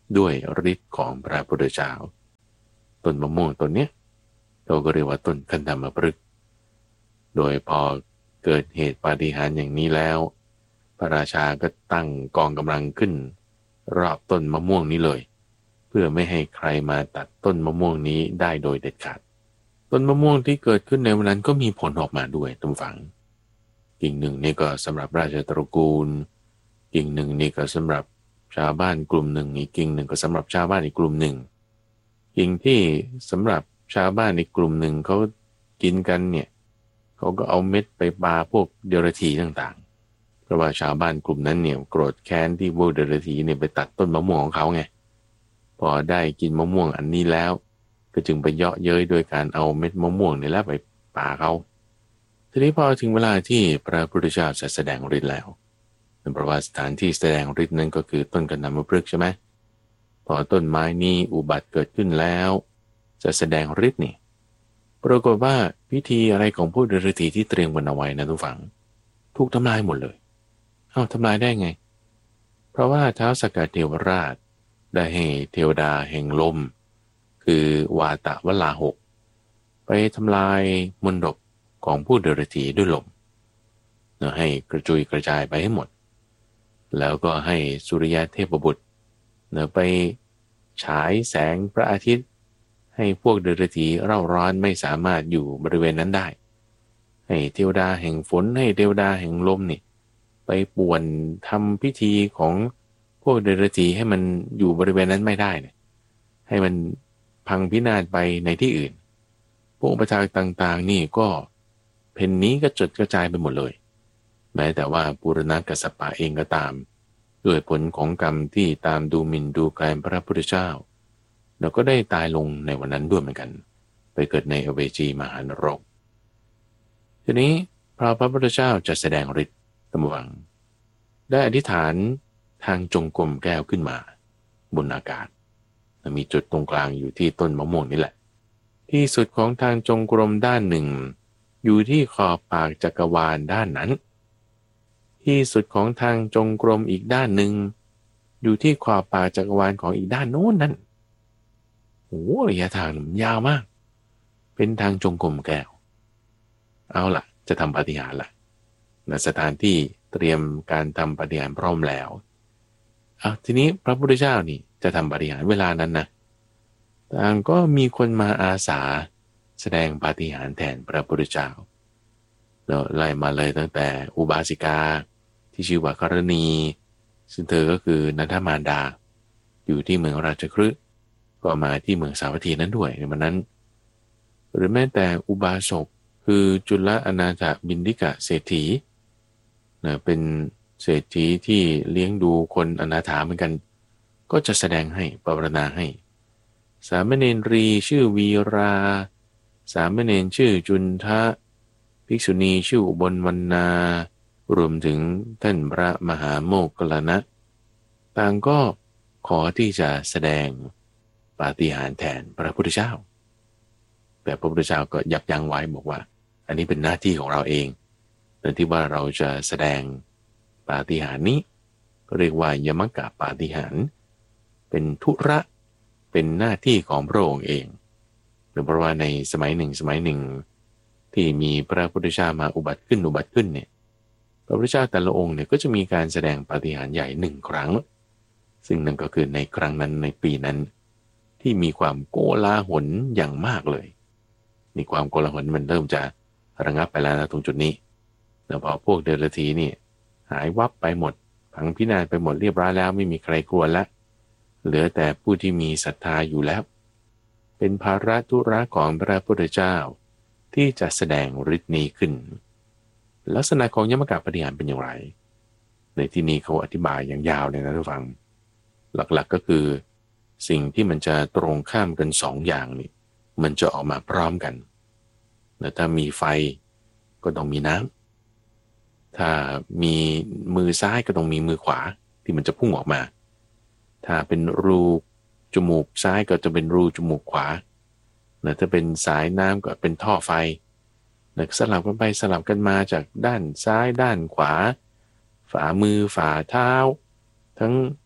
ด้วยฤทธิ์ของพระพุทธเจ้าต้นมะม่วงต้นเนี้ยเราก็เรียกว่าต้นคันธมฤกษ์โดยพอเกิดเหตุปาฏิหาริย์อย่างนี้แล้วพระราชาก็ตั้งกองกำลังขึ้นรอบต้นมะม่วงนี้เลยเพื่อไม่ให้ใครมาตัดต้นมะม่วงนี้ได้โดยเด็ดขาดต้นมะม่วงที่เกิดขึ้นในวันนั้นก็มีผลออกมาด้วยทุกฝังกิ่งหนึ่งนี่ก็สำหรับราชตระกูลกิ่งหนึ่งนี่ก็สำหรับชาวบ้านกลุ่มหนึ่งอีกกิ่งหนึ่งก็สำหรับชาวบ้านอีกกลุ่มหนึ่งกิ่งที่สำหรับชาวบ้านอีกกลุ่มหนึ่งเขากินกันเนี่ยเขาก็เอาเม็ดไปปาพวกเดรัจฉีต่างๆเพราะว่าชาวบ้านกลุ่มนั้นเนี่ยโกรธแค้นที่พวกเดรัจฉีเนี่ยไปตัดต้นมะม่วงของเขาไงพอได้กินมะม่วงอันนี้แล้วก็จึงไปเยาะเย้ยโดยการเอาเม็ดมะม่วงนี่แหละไปปาเขาทีนี้พอถึงเวลาที่พระพุทธเจ้าจะแสดงฤทธิ์แล้วเพราะว่าสถานที่แสดงฤทธิ์นั้นก็คือต้นกันธมพฤกษ์ใช่ไหมพอต้นไม้นี้อุบัติเกิดขึ้นแล้วจะแสดงฤทธิ์นี่ปรากฏว่าพิธีอะไรของพวกเดรัจฉีที่เตรียมกันเอาไว้นะทุกฝังถูกทำลายหมดเลยเอ้าทำลายได้ไงเพราะว่าท้าวสักกะเทวราชได้ให้เทวดาแห่งลมคือวาตะวลาหกไปทำลายมณฑปของผู้เดรัจฉีด้วยลมเนาะให้กระจุยกระจายไปให้หมดแล้วก็ให้สุริยะเทพบุตรเนาะไปฉายแสงพระอาทิตย์ให้พวกเดรัจฉีเร่าร้อนไม่สามารถอยู่บริเวณนั้นได้ให้เทวดาแห่งฝนให้เทวดาแห่งลมนี่ไปป่วนทำพิธีของพวกเดรัจฉีให้มันอยู่บริเวณนั้นไม่ได้เนี่ยให้มันพังพินาศไปในที่อื่นพวกประชาต่างๆนี่ก็เพนนี้ก็จดกระจายไปหมดเลยแม้แต่ว่าปุรณกัสสปะเองก็ตามด้วยผลของกรรมที่ตามดูหมิ่นดูแคลนพระพุทธเจ้าเราก็ได้ตายลงในวันนั้นด้วยเหมือนกันไปเกิดในอเวจีมหานรกทีนี้พระพระพุทธเจ้าจะแสดงฤทธิ์ตำวังได้อธิษฐานทางจงกรมแก้วขึ้นมาบนอากาศมีจุดตรงกลางอยู่ที่ต้นมะม่วงนี่แหละที่สุดของทางจงกรมด้านหนึ่งอยู่ที่ขอบปากจักรวาลด้านนั้นที่สุดของทางจงกรมอีกด้านหนึ่งอยู่ที่ขอบปากจักรวาลของอีกด้านโน้นนั่นโอ้ระยะทางมันยาวมากเป็นทางจงกรมแก้วเอาล่ะจะทำปาฏิหาริย์ล่ะณสถานที่เตรียมการทำปาฏิหาริย์พร้อมแล้วเอาทีนี้พระพุทธเจ้านี่จะทำปาฏิหาริย์เวลานั้นนะต่างก็มีคนมาอาสาแสดงปาฏิหาริย์แทนพระพุทธเจ้าเราไล่มาเลยตั้งแต่อุบาสิกาที่ชื่อว่ากรณีซึ่งเธอก็คือนันทมารดาอยู่ที่เมืองราชคฤห์ก็มาที่เมืองสาวัตถีนั้นด้วยในวันนั้นหรือแม้แต่อุบาสกคือจุลอนาถบิณฑิกะเศรษฐีนะเป็นเศรษฐีที่เลี้ยงดูคนอนาถาเหมือนกันก็จะแสดงให้ปรารณาให้สามเณรีชื่อวีราสามเณรชื่อจุนทะภิกษุณีชื่ออุบลวรรณารวมถึงท่านพระมหาโมคคัลลานะต่างก็ขอที่จะแสดงปาฏิหาริย์แทนพระพุทธเจ้าแต่พระพุทธเจ้าก็ยับยั้งไว้บอกว่าอันนี้เป็นหน้าที่ของเราเองโดยที่ว่าเราจะแสดงปาฏิหาริย์นี้เรียกว่ายมกะปาฏิหาริย์เป็นธุระเป็นหน้าที่ของพระองค์เองเพราะว่าในสมัยหนึ่งสมัยหนึ่งที่มีพระพุทธเจ้ามาอุบัติขึ้นอุบัติขึ้นเนี่ยพระพุทธเจ้าแต่ละองค์เนี่ยก็จะมีการแสดงปาฏิหาริย์ใหญ่หนึ่งครั้งซึ่งนั่นก็คือในครั้งนั้นในปีนั้นที่มีความโกลาหลอย่างมากเลยมีความโกลาหลมันเริ่มจะระงับไปแล้วนะตรงจุดนี้แล้วพอพวกเดรัจฉีนี่หายวับไปหมดพังพินาศไปหมดเรียบร้อยแล้วไม่มีใครกลัวละเหลือแต่ผู้ที่มีศรัทธาอยู่แล้วเป็นภาระธุระของพระพุทธเจ้าที่จะแสดงฤทธิ์นี้ขึ้นลักษณะของยมกะปาฏิหาริย์เป็นอย่างไรในที่นี้เขาอธิบายอย่างยาวเลยนะทุกฟังหลักๆก็คือสิ่งที่มันจะตรงข้ามกันสองอย่างนี่มันจะออกมาพร้อมกันแต่ถ้ามีไฟก็ต้องมีน้ำถ้ามีมือซ้ายก็ต้องมีมือขวาที่มันจะพุ่งออกมาถ้าเป็นรูจมูกซ้ายก็จะเป็นรูจมูกขวาแต่ถ้าเป็นสายน้ำก็เป็นท่อไฟสลับกันไปสลับกันมาจากด้านซ้ายด้านขวาฝ่ามือฝ่าเท้าทั้ง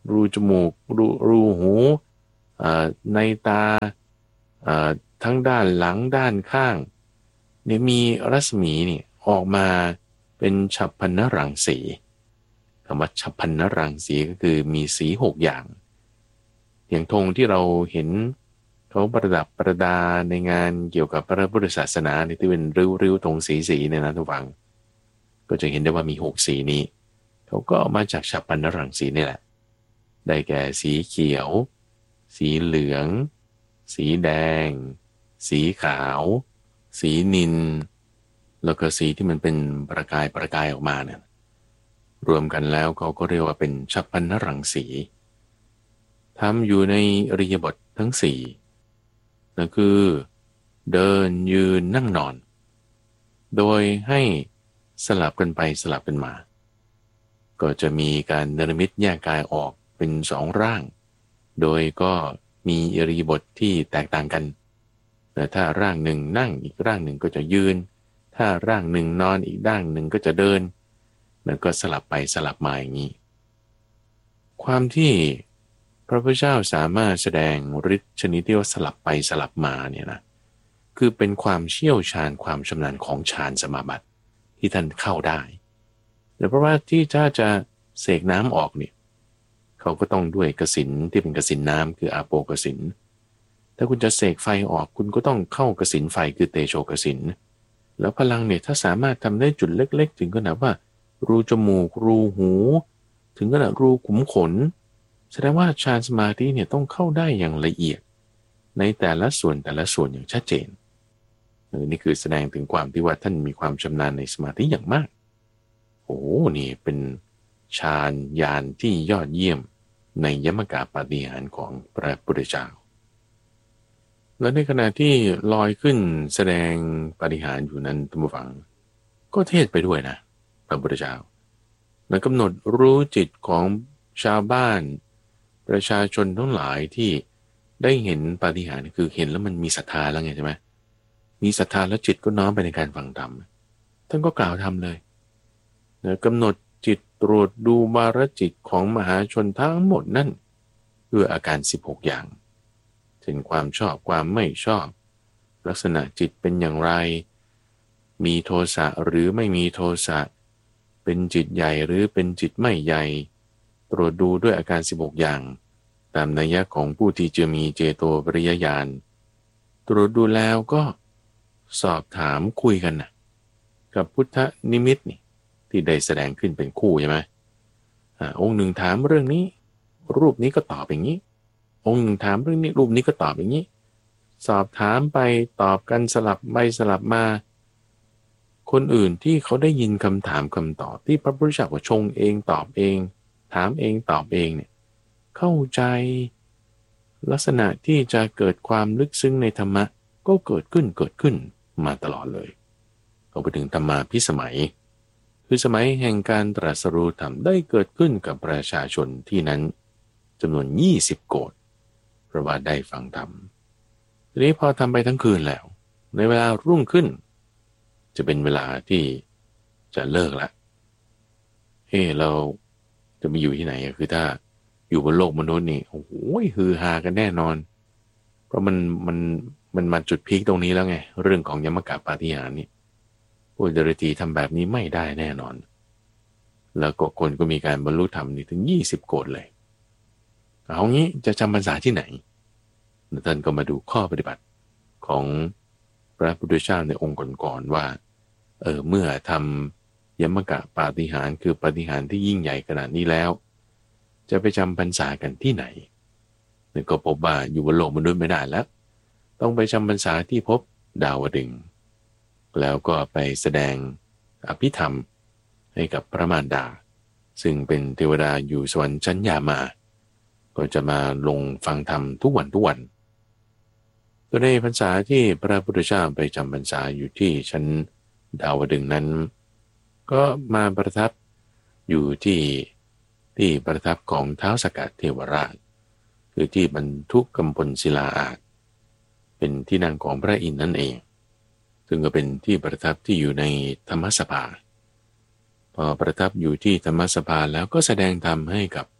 รูจมูกรูรูหูในตาทั้งด้านหลังด้านข้างเนี่ยมีรัศมีนี่ออกมาเป็นฉัพพนรังสีคำว่าฉัพพนรังสีก็คือมีสีหกอย่างอย่างธงที่เราเห็นเขาประดับประดาในงานเกี่ยวกับพระพุทธศาสนาในที่เป็นริ้วๆธงสีๆเนี่ยนะทุกฝังก็จะเห็นได้ว่ามีหกสีนี้เขาก็เอามาจากฉัพพนรังสีนี่แหละได้แก่สีเขียวสีเหลืองสีแดงสีขาวสีนิลแล้วก็สีที่มันเป็นประกายประกายออกมาเนี่ยรวมกันแล้วเขาก็เรียกว่าเป็นฉัพพนรังสีทำอยู่ในอิริยาบถทั้งสี่นั่นคือเดินยืนนั่งนอนโดยให้สลับกันไปสลับกันมาก็จะมีการเนรมิตแยกกายออกเป็นสองร่างโดยก็มีอิริยาบถที่แตกต่างกันแต่ถ้าร่างหนึ่งนั่งอีกร่างหนึ่งก็จะยืนถ้าร่างหนึ่งนอนอีกร่างหนึ่งก็จะเดินมันก็สลับไปสลับมาอย่างนี้ความที่พระพุทธเจ้าสามารถแสดงฤทธิ์ชนิดที่ว่าสลับไปสลับมาเนี่ยนะคือเป็นความเชี่ยวชาญความชำนาญของฌานสมาบัติที่ท่านเข้าได้แต่เพราะว่าที่ถ้าจะเสกน้ำออกเนี่ยเขาก็ต้องด้วยกสิณที่เป็นกสิณน้ำคืออาโปกสิณถ้าคุณจะเสกไฟออกคุณก็ต้องเข้ากสิณไฟคือเตโชกสิณแล้วพลังเนี่ยถ้าสามารถทำได้จุดเล็กๆถึงขนาดว่ารูจมูกรูหูถึงขนาดรูขุมขนแสดงว่าฌานสมาธิเนี่ยต้องเข้าได้อย่างละเอียดในแต่ละส่วนแต่ละส่วนอย่างชัดเจนนี่คือแสดงถึงความที่ว่าท่านมีความชำนาญในสมาธิอย่างมากโอ้นี่เป็นฌานญาณที่ยอดเยี่ยมในยมกะปาฏิหาริย์ของพระพุทธเจ้าและในขณะที่ลอยขึ้นแสดงปาฏิหาริย์อยู่นั้นท่านผู้ฟังก็เทศไปด้วยนะพระพุทธเจ้าและกำหนดรู้จิตของชาวบ้านประชาชนทั้งหลายที่ได้เห็นปาฏิหาริย์คือเห็นแล้วมันมีศรัทธาแล้วไงใช่ไหมมีศรัทธาแล้วจิตก็น้อมไปในการฟังธรรมท่านก็กล่าวธรรมเลยและกำหนดจิตตรวจดูวาระจิตของมหาชนทั้งหมดนั่นคืออาการสิบหกอย่างเช่นความชอบความไม่ชอบลักษณะจิตเป็นอย่างไรมีโทสะหรือไม่มีโทสะเป็นจิตใหญ่หรือเป็นจิตไม่ใหญ่ตรวจดูด้วยอาการสิบหกอย่างตามนัยยะของผู้ที่จะมีเจโตปริยญาณตรวจดูแล้วก็สอบถามคุยกันนะกับพุทธนิมิตนี่ที่ได้แสดงขึ้นเป็นคู่ใช่ไหมอ่าองค์หนึ่งถามเรื่องนี้รูปนี้ก็ตอบอย่างนี้องค์หนึ่งถามเรื่องนี้รูปนี้ก็ตอบอย่างนี้สอบถามไปตอบกันสลับไปสลับมาคนอื่นที่เขาได้ยินคำถามคำตอบที่พระพุทธเจ้าชงเองตอบเองถามเองตอบเองเนี่ยเข้าใจลักษณะที่จะเกิดความลึกซึ้งในธรรมะก็เกิดขึ้นเกิดขึ้นมาตลอดเลยก็ไปถึงธรรมาภิสมัยคือสมัยแห่งการตรัสรู้ธรรมได้เกิดขึ้นกับประชาชนที่นั้นจำนวนยี่สิบโกฏเพราะว่าได้ฟังธรรมทีนี้พอทำไปทั้งคืนแล้วในเวลารุ่งขึ้นจะเป็นเวลาที่จะเลิกละเฮ้เราจะไปอยู่ที่ไหนคือถ้าอยู่บนโลกมนุษย์นี่โอ้โหฮือฮากันแน่นอนเพราะมันมันมันมาจุดพีคตรงนี้แล้วไงเรื่องของยมกะปาฏิหาริย์นี่ผู้เดรัจฉีทำแบบนี้ไม่ได้แน่นอนแล้วก็คนก็มีการบรรลุธรรมนี่ถึงยี่สิบโกฏเลยเอางี้จะจำพรรษาที่ไหนท่านก็มาดูข้อปฏิบัติของพระพุทธเจ้าในองค์ก่อนๆว่าเออเมื่อทำยมกะปาฏิหาริย์คือปาฏิหาริย์ที่ยิ่งใหญ่ขนาดนี้แล้วจะไปจำพรรษากันที่ไหนนี่ก็พบว่าอยู่บนโลกมนุษย์ไม่ได้แล้วต้องไปจำพรรษาที่พบดาวดึงส์แล้วก็ไปแสดงอภิธรรมให้กับพระมารดาซึ่งเป็นเทวดาอยู่สวรรค์ชั้นยามาก็จะมาลงฟังธรรมทุกวันทุกวันก็ในพรรษาที่พระพุทธเจ้าไปจำพรรษาอยู่ที่ชั้นดาวดึงส์นั้นก็มาประทับอยู่ที่ที่ประทับของท้าวสักกะเทวราชคือที่บรรทุกกัมพลศิลาอาสน์เป็นที่นั่งของพระอินทร์นั่นเองซึ่งก็เป็นที่ประทับที่อยู่ในธรรมสภาพอประทับอยู่ที่ธรรมสภาแล้วก็แสดงธรรมให้กับ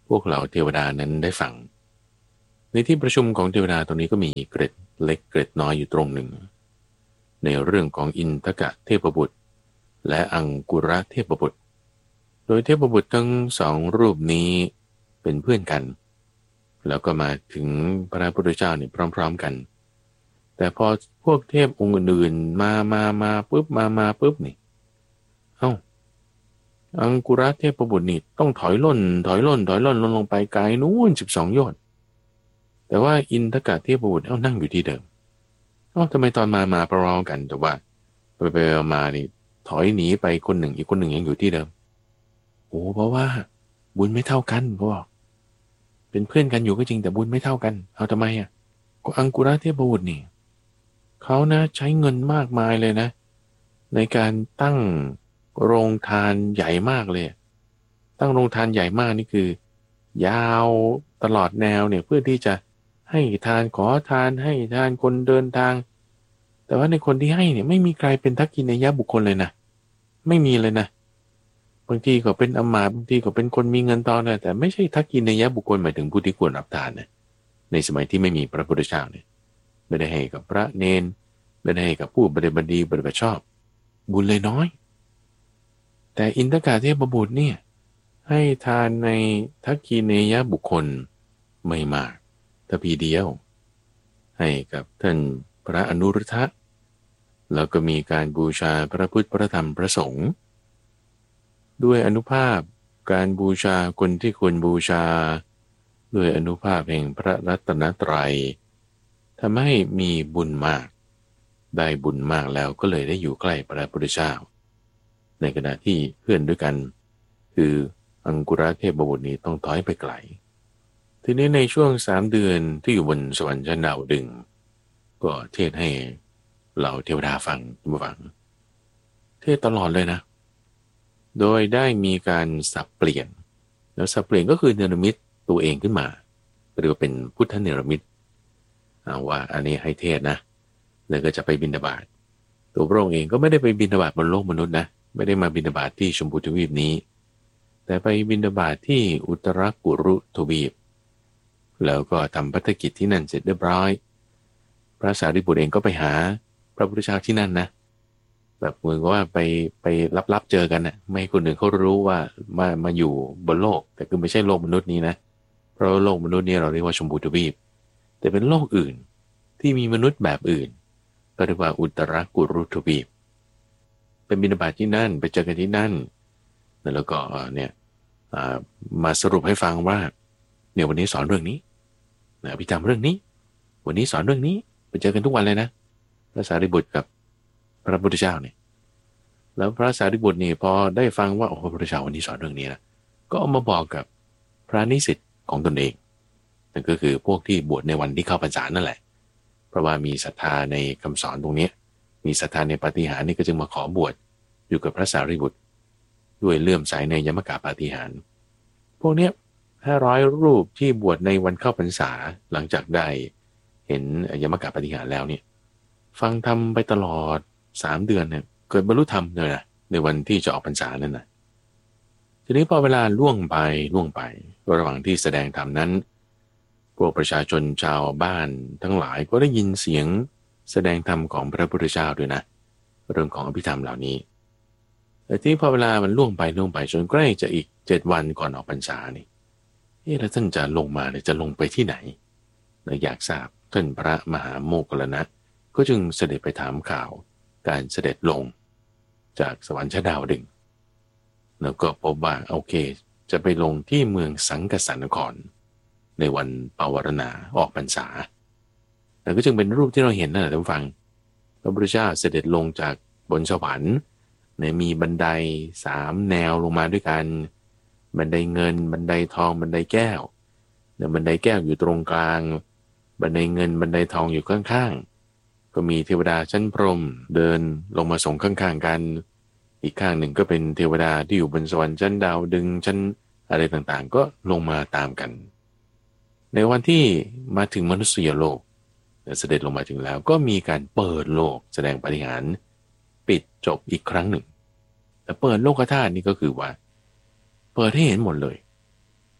พวกเหล่าเทวดานั้นได้ฟังในที่ประชุมของเทวดาตรงนี้ก็มีเกร็ดเล็กเกร็ดน้อยอยู่ตรงหนึ่งในเรื่องของอินทกะเทพบุตรและอังกุระเทพบุตรโดยเทพบุตรทั้งสองรูปนี้เป็นเพื่อนกันแล้วก็มาถึงพระพุทธเจ้าเนี่ยพร้อมๆกันแต่พอพวกเทพองค์อื่นๆมามามาปุ๊บมามาปุ๊บนี่เอ้าอังกุระเทพบุตรนี่ต้องถอยล่นถอยล่นถอยล่นลงลงไปไกลนู้นสิบสองโยชน์แต่ว่าอินทกะเทพบุตรเอ้านั่งอยู่ที่เดิมเอ้าทำไมตอนมามาพร้อมกันแต่ว่าไปไปมานี่ถอยหนีไปคนหนึ่งอีกคนหนึ่งยังอยู่ที่เดิมโอ้เพราะว่าบุญไม่เท่ากันพ่อเป็นเพื่อนกันอยู่ก็จริงแต่บุญไม่เท่ากันเอาทำไมอ่ะก็อังกุระเทพบุตรนี่เขานะใช้เงินมากมายเลยนะในการตั้งโรงทานใหญ่มากเลยตั้งโรงทานใหญ่มากนี่คือยาวตลอดแนวเนี่ยเพื่อที่จะให้ทานขอทานให้ทานคนเดินทางแต่ว่าในคนที่ให้เนี่ยไม่มีใครเป็นทักษิณยบุคคลเลยนะไม่มีเลยนะบางทีก็เป็นอมาตย์บางทีก็เป็นคนมีเงินทองนะแต่ไม่ใช่ทักษิณยบุคคลหมายถึงผู้ที่ควรรับทานนะในสมัยที่ไม่มีพระพุทธเจ้าเนี่ยไม่ได้ให้กับพระเนนไม่ได้ให้กับผู้ปฏิบัติดีปฏิบัติชอบบุญเลยน้อยแต่อินทกาเทพบุตรเนี่ยให้ทานในทักษิณยบุคคลไม่มากแต่พีเดียวให้กับท่านพระอนุรุทธะแล้วก็มีการบูชาพระพุทธพระธรรมพระสงฆ์ด้วยอนุภาพการบูชาคนที่ควรบูชาด้วยอนุภาพแห่งพระรัตนตรัยทำให้มีบุญมากได้บุญมากแล้วก็เลยได้อยู่ใกล้พระพุทธเจ้าในขณะที่เพื่อนด้วยกันคืออังกุระเทพบุตรนี้ต้องถอยไปไกลทีนี้ในช่วงสามเดือนที่อยู่บนสวรรค์ชั้นดาวดึงก็เทศให้เหล่าเทวดาฟังมาฟังเทศตลอดเลยนะโดยได้มีการสับเปลี่ยนแล้วสับเปลี่ยนก็คือเนรมิตตัวเองขึ้นมาหรือเป็นพุทธเนรมิตเอาว่าอันนี้ให้เทศนะแล้วก็จะไปบิณฑบาตตัวพระองค์เองก็ไม่ได้ไปบิณฑบาตบนโลกมนุษย์นะไม่ได้มาบิณฑบาตที่ชมพูทวีปนี้แต่ไปบิณฑบาตที่อุตรกุรุทวีปแล้วก็ทำภารกิจที่นั่นเสร็จเรียบร้อยพระสารีบุตรเองก็ไปหาพระพุทธเจ้าที่นั่นนะแบบเหมือนกับว่าไปไปลับๆเจอกันนะไม่ให้คนอื่นเขารู้ว่ามามาอยู่บนโลกแต่คือไม่ใช่โลกมนุษย์นี้นะเพราะโลกมนุษย์นี้เราเรียกว่าชมพูทวีปแต่เป็นโลกอื่นที่มีมนุษย์แบบอื่นก็เรียกว่าอุตรกุรุทวีปเป็นบิณฑบาตที่นั่นไปเจอกันที่นั่นแล้วก็เนี่ยมาสรุปให้ฟังว่าเนี่ยวันนี้สอนเรื่องนี้นะอภิธรรมเรื่องนี้วันนี้สอนเรื่องนี้ไปเจอกันทุกวันเลยนะพระสารีบุตรกับพระพุทธเจ้าเนี่ยแล้วพระสารีบุตรนี่พอได้ฟังว่าโอ้พระพุทธเจ้าวันนี้สอนเรื่องนี้นะก็เอามาบอกกับพระนิสิตของตนเองนั่นก็คือพวกที่บวชในวันที่เข้าพรรษานั่นแหละเพราะว่ามีศรัทธาในคำสอนตรงนี้มีศรัทธาในปาฏิหาริย์นี่ก็จึงมาขอบวชอยู่กับพระสารีบุตรด้วยเลื่อมใสในยมกะปาฏิหาริย์พวกเนี้ยห้าร้อยรูปที่บวชในวันเข้าพรรษาหลังจากได้เห็นยมกะปาฏิหาริย์แล้วเนี่ยฟังธรรมไปตลอดสามเดือนเนี่ยเกิดบรรลุธรรมเลยนะในวันที่จะออกพรรษานั่นนะทีนี้พอเวลาล่วงไปล่วงไประหว่างที่แสดงธรรมนั้นพวกประชาชนชาวบ้านทั้งหลายก็ได้ยินเสียงแสดงธรรมของพระพุทธเจ้าด้วยนะเรื่องของอภิธรรมเหล่านี้แต่ที่พอเวลามันล่วงไปล่วงไปจนใกล้จะอีกเจ็ดวันก่อนออกพรรษานี่เอ๊ะแล้วท่านจะลงมาเนี่ยจะลงไปที่ไหนเราอยากทราบท่านพระมหาโมคคัลลานะก็จึงเสด็จไปถามข่าวการเสด็จลงจากสวรรค์ชั้นดาวดึงแล้วก็พบว่าโอเคจะไปลงที่เมืองสังกสันนครในวันปวารณาออกพรรษาแล้วก็จึงเป็นรูปที่เราเห็นนั่นแหละท่านฟังพระพุทธเจ้าเสด็จลงจากบนสวรรค์เนี่ยมีบันไดสามแนวลงมาด้วยกันบันไดเงินบันไดทองบันไดแก้วเนี่ยบันไดแก้วอยู่ตรงกลางบันไดเงินบันไดทองอยู่ข้างๆก็มีเทวดาชั้นพรหมเดินลงมาส่งข้างๆกันอีกข้างหนึ่งก็เป็นเทวดาที่อยู่บนสวรรค์ชั้นดาวดึงชั้นอะไรต่างๆก็ลงมาตามกันในวันที่มาถึงมนุษยโลกเสด็จลงมาถึงแล้วก็มีการเปิดโลกแสดงปาฏิหาริย์ปิดจบอีกครั้งหนึ่งแต่เปิดโลกธาตุนี่ก็คือว่าเปิดให้เห็นหมดเลย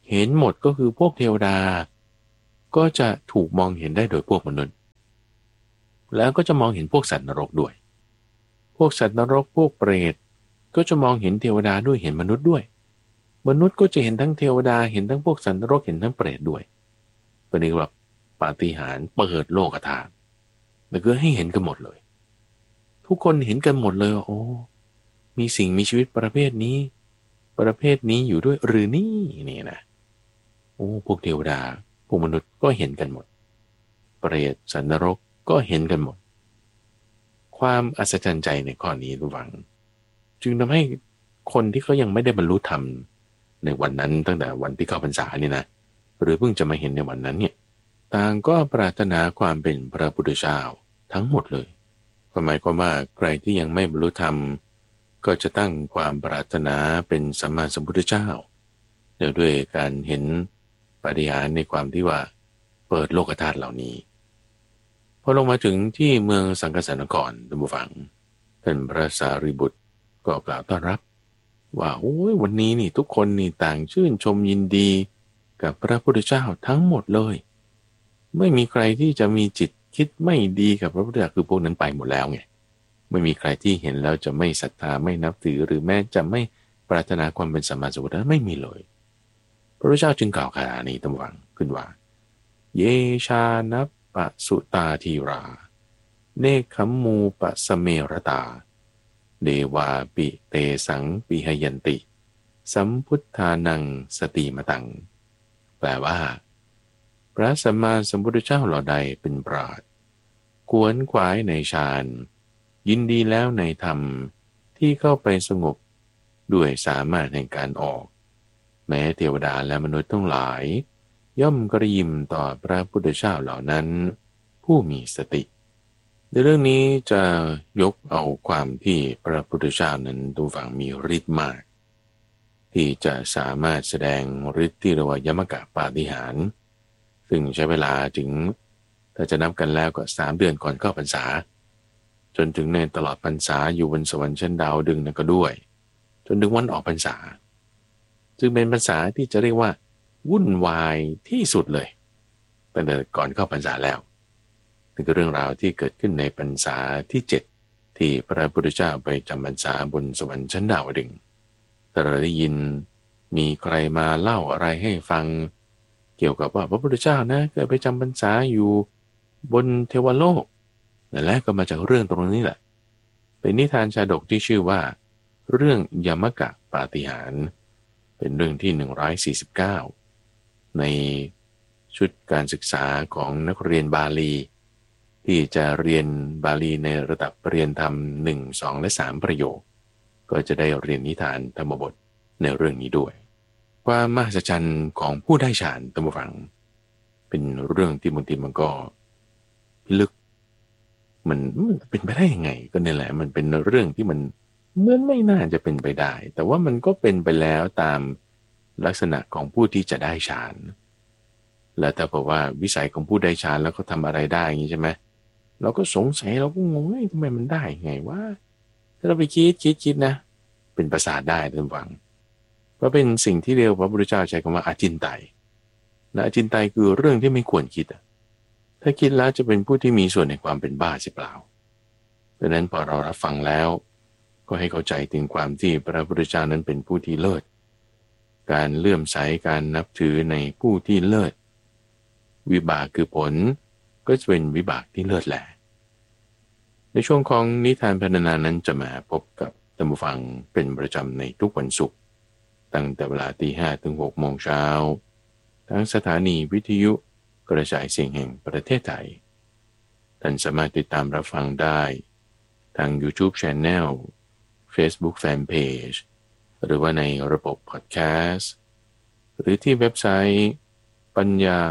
เห็นหมดก็คือพวกเทวดาก็จะถูกมองเห็นได้โดยพวกมนุษย์แล้วก็จะมองเห็นพวกสัตว์นรกด้วยพวกสัตว์นรกพวกเปรตก็จะมองเห็นเทวดาด้วยเห็นมนุษย์ด้วยมนุษย์ก็จะเห็นทั้งเทวดาเห็นทั้งพวกสัตว์นรกเห็นทั้งเปรตด้วยเป็นเรียกว่าปาฏิหาริย์เปิดโลกธาตุแต่ก็ให้เห็นกันหมดเลยทุกคนเห็นกันหมดเลยโอ้มีสิ่งมีชีวิตประเภทนี้ประเภทนี้อยู่ด้วยหรือนี่นี่นะโอ้พวกเทวดาพวกมนุษย์ก็เห็นกันหมดเปรตสัตว์นรกก็เห็นกันหมดความอัศจรรย์ใจในข้อนี้ระวังจึงทำให้คนที่เขายังไม่ได้บรรลุธรรมในวันนั้นตั้งแต่วันที่เข้าพรรษานี่นะหรือเพิ่งจะมาเห็นในวันนั้นเนี่ยต่างก็ปรารถนาความเป็นพระพุทธเจ้าทั้งหมดเลยหมายความว่าใครที่ยังไม่บรรลุธรรมก็จะตั้งความปรารถนาเป็นสัมมาสัมพุทธเจ้าเดี๋ยวด้วยการเห็นปาฏิหาริย์ในความที่ว่าเปิดโลกธาตุเหล่านี้พอลงมาถึงที่เมืองสังกสานครท่านผู้ฟังท่านพระสารีบุตรก็กล่าวต้อนรับว่าโอ้ยวันนี้นี่ทุกคนนี่ต่างชื่นชมยินดีกับพระพุทธเจ้าทั้งหมดเลยไม่มีใครที่จะมีจิตคิดไม่ดีกับพระพุทธเจ้าคือพวกนั้นไปหมดแล้วไงไม่มีใครที่เห็นแล้วจะไม่ศรัทธาไม่นับถือหรือแม้จะไม่ปรารถนาความเป็นสัมมาสัมพุทธะไม่มีเลยพระพุทธเจ้าจึงกล่าวคาถานี้ตั้งวังขึ้นว่าเยชานัปปะสุตาทีราเนคขมูปะสเมรตาเดวาปิเตสังปิหยันติสัมพุทธานังสติมตังแปลว่าพระสัมมาสัมพุทธเจ้าเหล่าใดเป็นปราชญ์ขวนขวายในฌานยินดีแล้วในธรรมที่เข้าไปสงบด้วยสามารถแห่งการออกแม้เทวดาและมนุษย์ทั้งหลายย่อมกระยิมต่อพระพุทธเจ้าเหล่านั้นผู้มีสติในเรื่องนี้จะยกเอาความที่พระพุทธเจ้านั้นดูฝังมีฤทธิ์มากที่จะสามารถแสดงฤทธิ์ที่เรียกว่ายมกะปาฏิหาริย์ซึ่งใช้เวลาถึงถ้าจะนับกันแล้วก็สามเดือนก่อนเข้าพรรษาจนถึงในตลอดพรรษาอยู่บนสวรรค์ชั้นดาวดึงนั่นก็ด้วยจนถึงวันออกพรรษาจึงเป็นพรรษาที่จะเรียกว่าวุ่นวายที่สุดเลยตั้งแต่ก่อนเข้าพรรษาแล้วนี่คือเรื่องราวที่เกิดขึ้นในพรรษาที่เจ็ดที่พระพุทธเจ้าไปจำพรรษาบนสวรรค์ชั้นดาวดึงถ้าเราได้ยินมีใครมาเล่าอะไรให้ฟังเกี่ยวกับว่าพระพุทธเจ้านะเคยไปจำพรรษาอยู่บนเทวโลกนั่นแหละก็มาจากเรื่องตรงนี้แหละเป็นนิทานชาดกที่ชื่อว่าเรื่องยมกะปาฏิหาริย์เป็นเรื่องที่หนึ่งร้อยสี่สิบเก้าในชุดการศึกษาของนักเรียนบาลีที่จะเรียนบาลีในระดับเรียนธรรมหนึ่ง สองและสามประโยคก็จะได้เรียนนิทานธรรมบทในเรื่องนี้ด้วยความมหัศจรรย์ของผู้ได้ฌานตามฟังเป็นเรื่องที่บางทีมันก็ลึกมันมันเป็นไปได้ยังไงก็นี่แหละมันเป็นเรื่องที่มันเหมือนไม่น่าจะเป็นไปได้แต่ว่ามันก็เป็นไปแล้วตามลักษณะของผู้ที่จะได้ฌานแล้วแต่บอกว่าวิสัยของผู้ได้ฌานแล้วเขาทำอะไรได้อย่างนี้ใช่ไหมเราก็สงสัยเราก็งงทำไมมันได้ไงว่าถ้าเราไปคิดคิดคิดนะเป็นประสาทได้ท่านฟังเพราะเป็นสิ่งที่เรียกว่าพระพุทธเจ้าใช้คำว่าอาจินไตยและอาจินไตยคือเรื่องที่ไม่ควรคิดถ้าคิดแล้วจะเป็นผู้ที่มีส่วนในความเป็นบ้าใช่เปล่าดังนั้นพอเรารับฟังแล้วก็ให้เข้าใจถึงความที่พระพุทธเจ้านั้นเป็นผู้ที่เลิศการเลื่อมใสการนับถือในผู้ที่เลิศวิบากคือผลก็จะเป็นวิบากที่เลิศแหละในช่วงของนิทานพรรณนานั้นจะมาพบกับท่านผู้ฟังเป็นประจำในทุกวันศุกร์ตั้งแต่เวลาตีห้าถึงหกโมงเช้าทั้งสถานีวิทยุกระจายเสียงแห่งประเทศไทยท่านสามารถติดตามรับฟังได้ทาง YouTube Channel Facebook Fanpage หรือว่าในระบบ Podcast หรือที่เว็บไซต์ปัญญา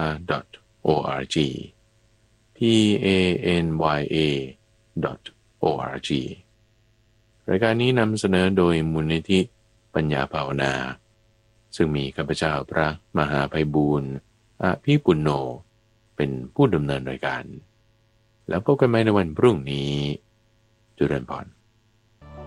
.org p a n y a .org รายการนี้นำเสนอโดยมูลนิธิปัญญาภาวนาซึ่งมีข้าพเจ้าพระมหาไพบูลย์อภิปุณโญเป็นผู้ดำเนินรายการแล้วพบกันใหม่ในวันพรุ่งนี้เจริญพร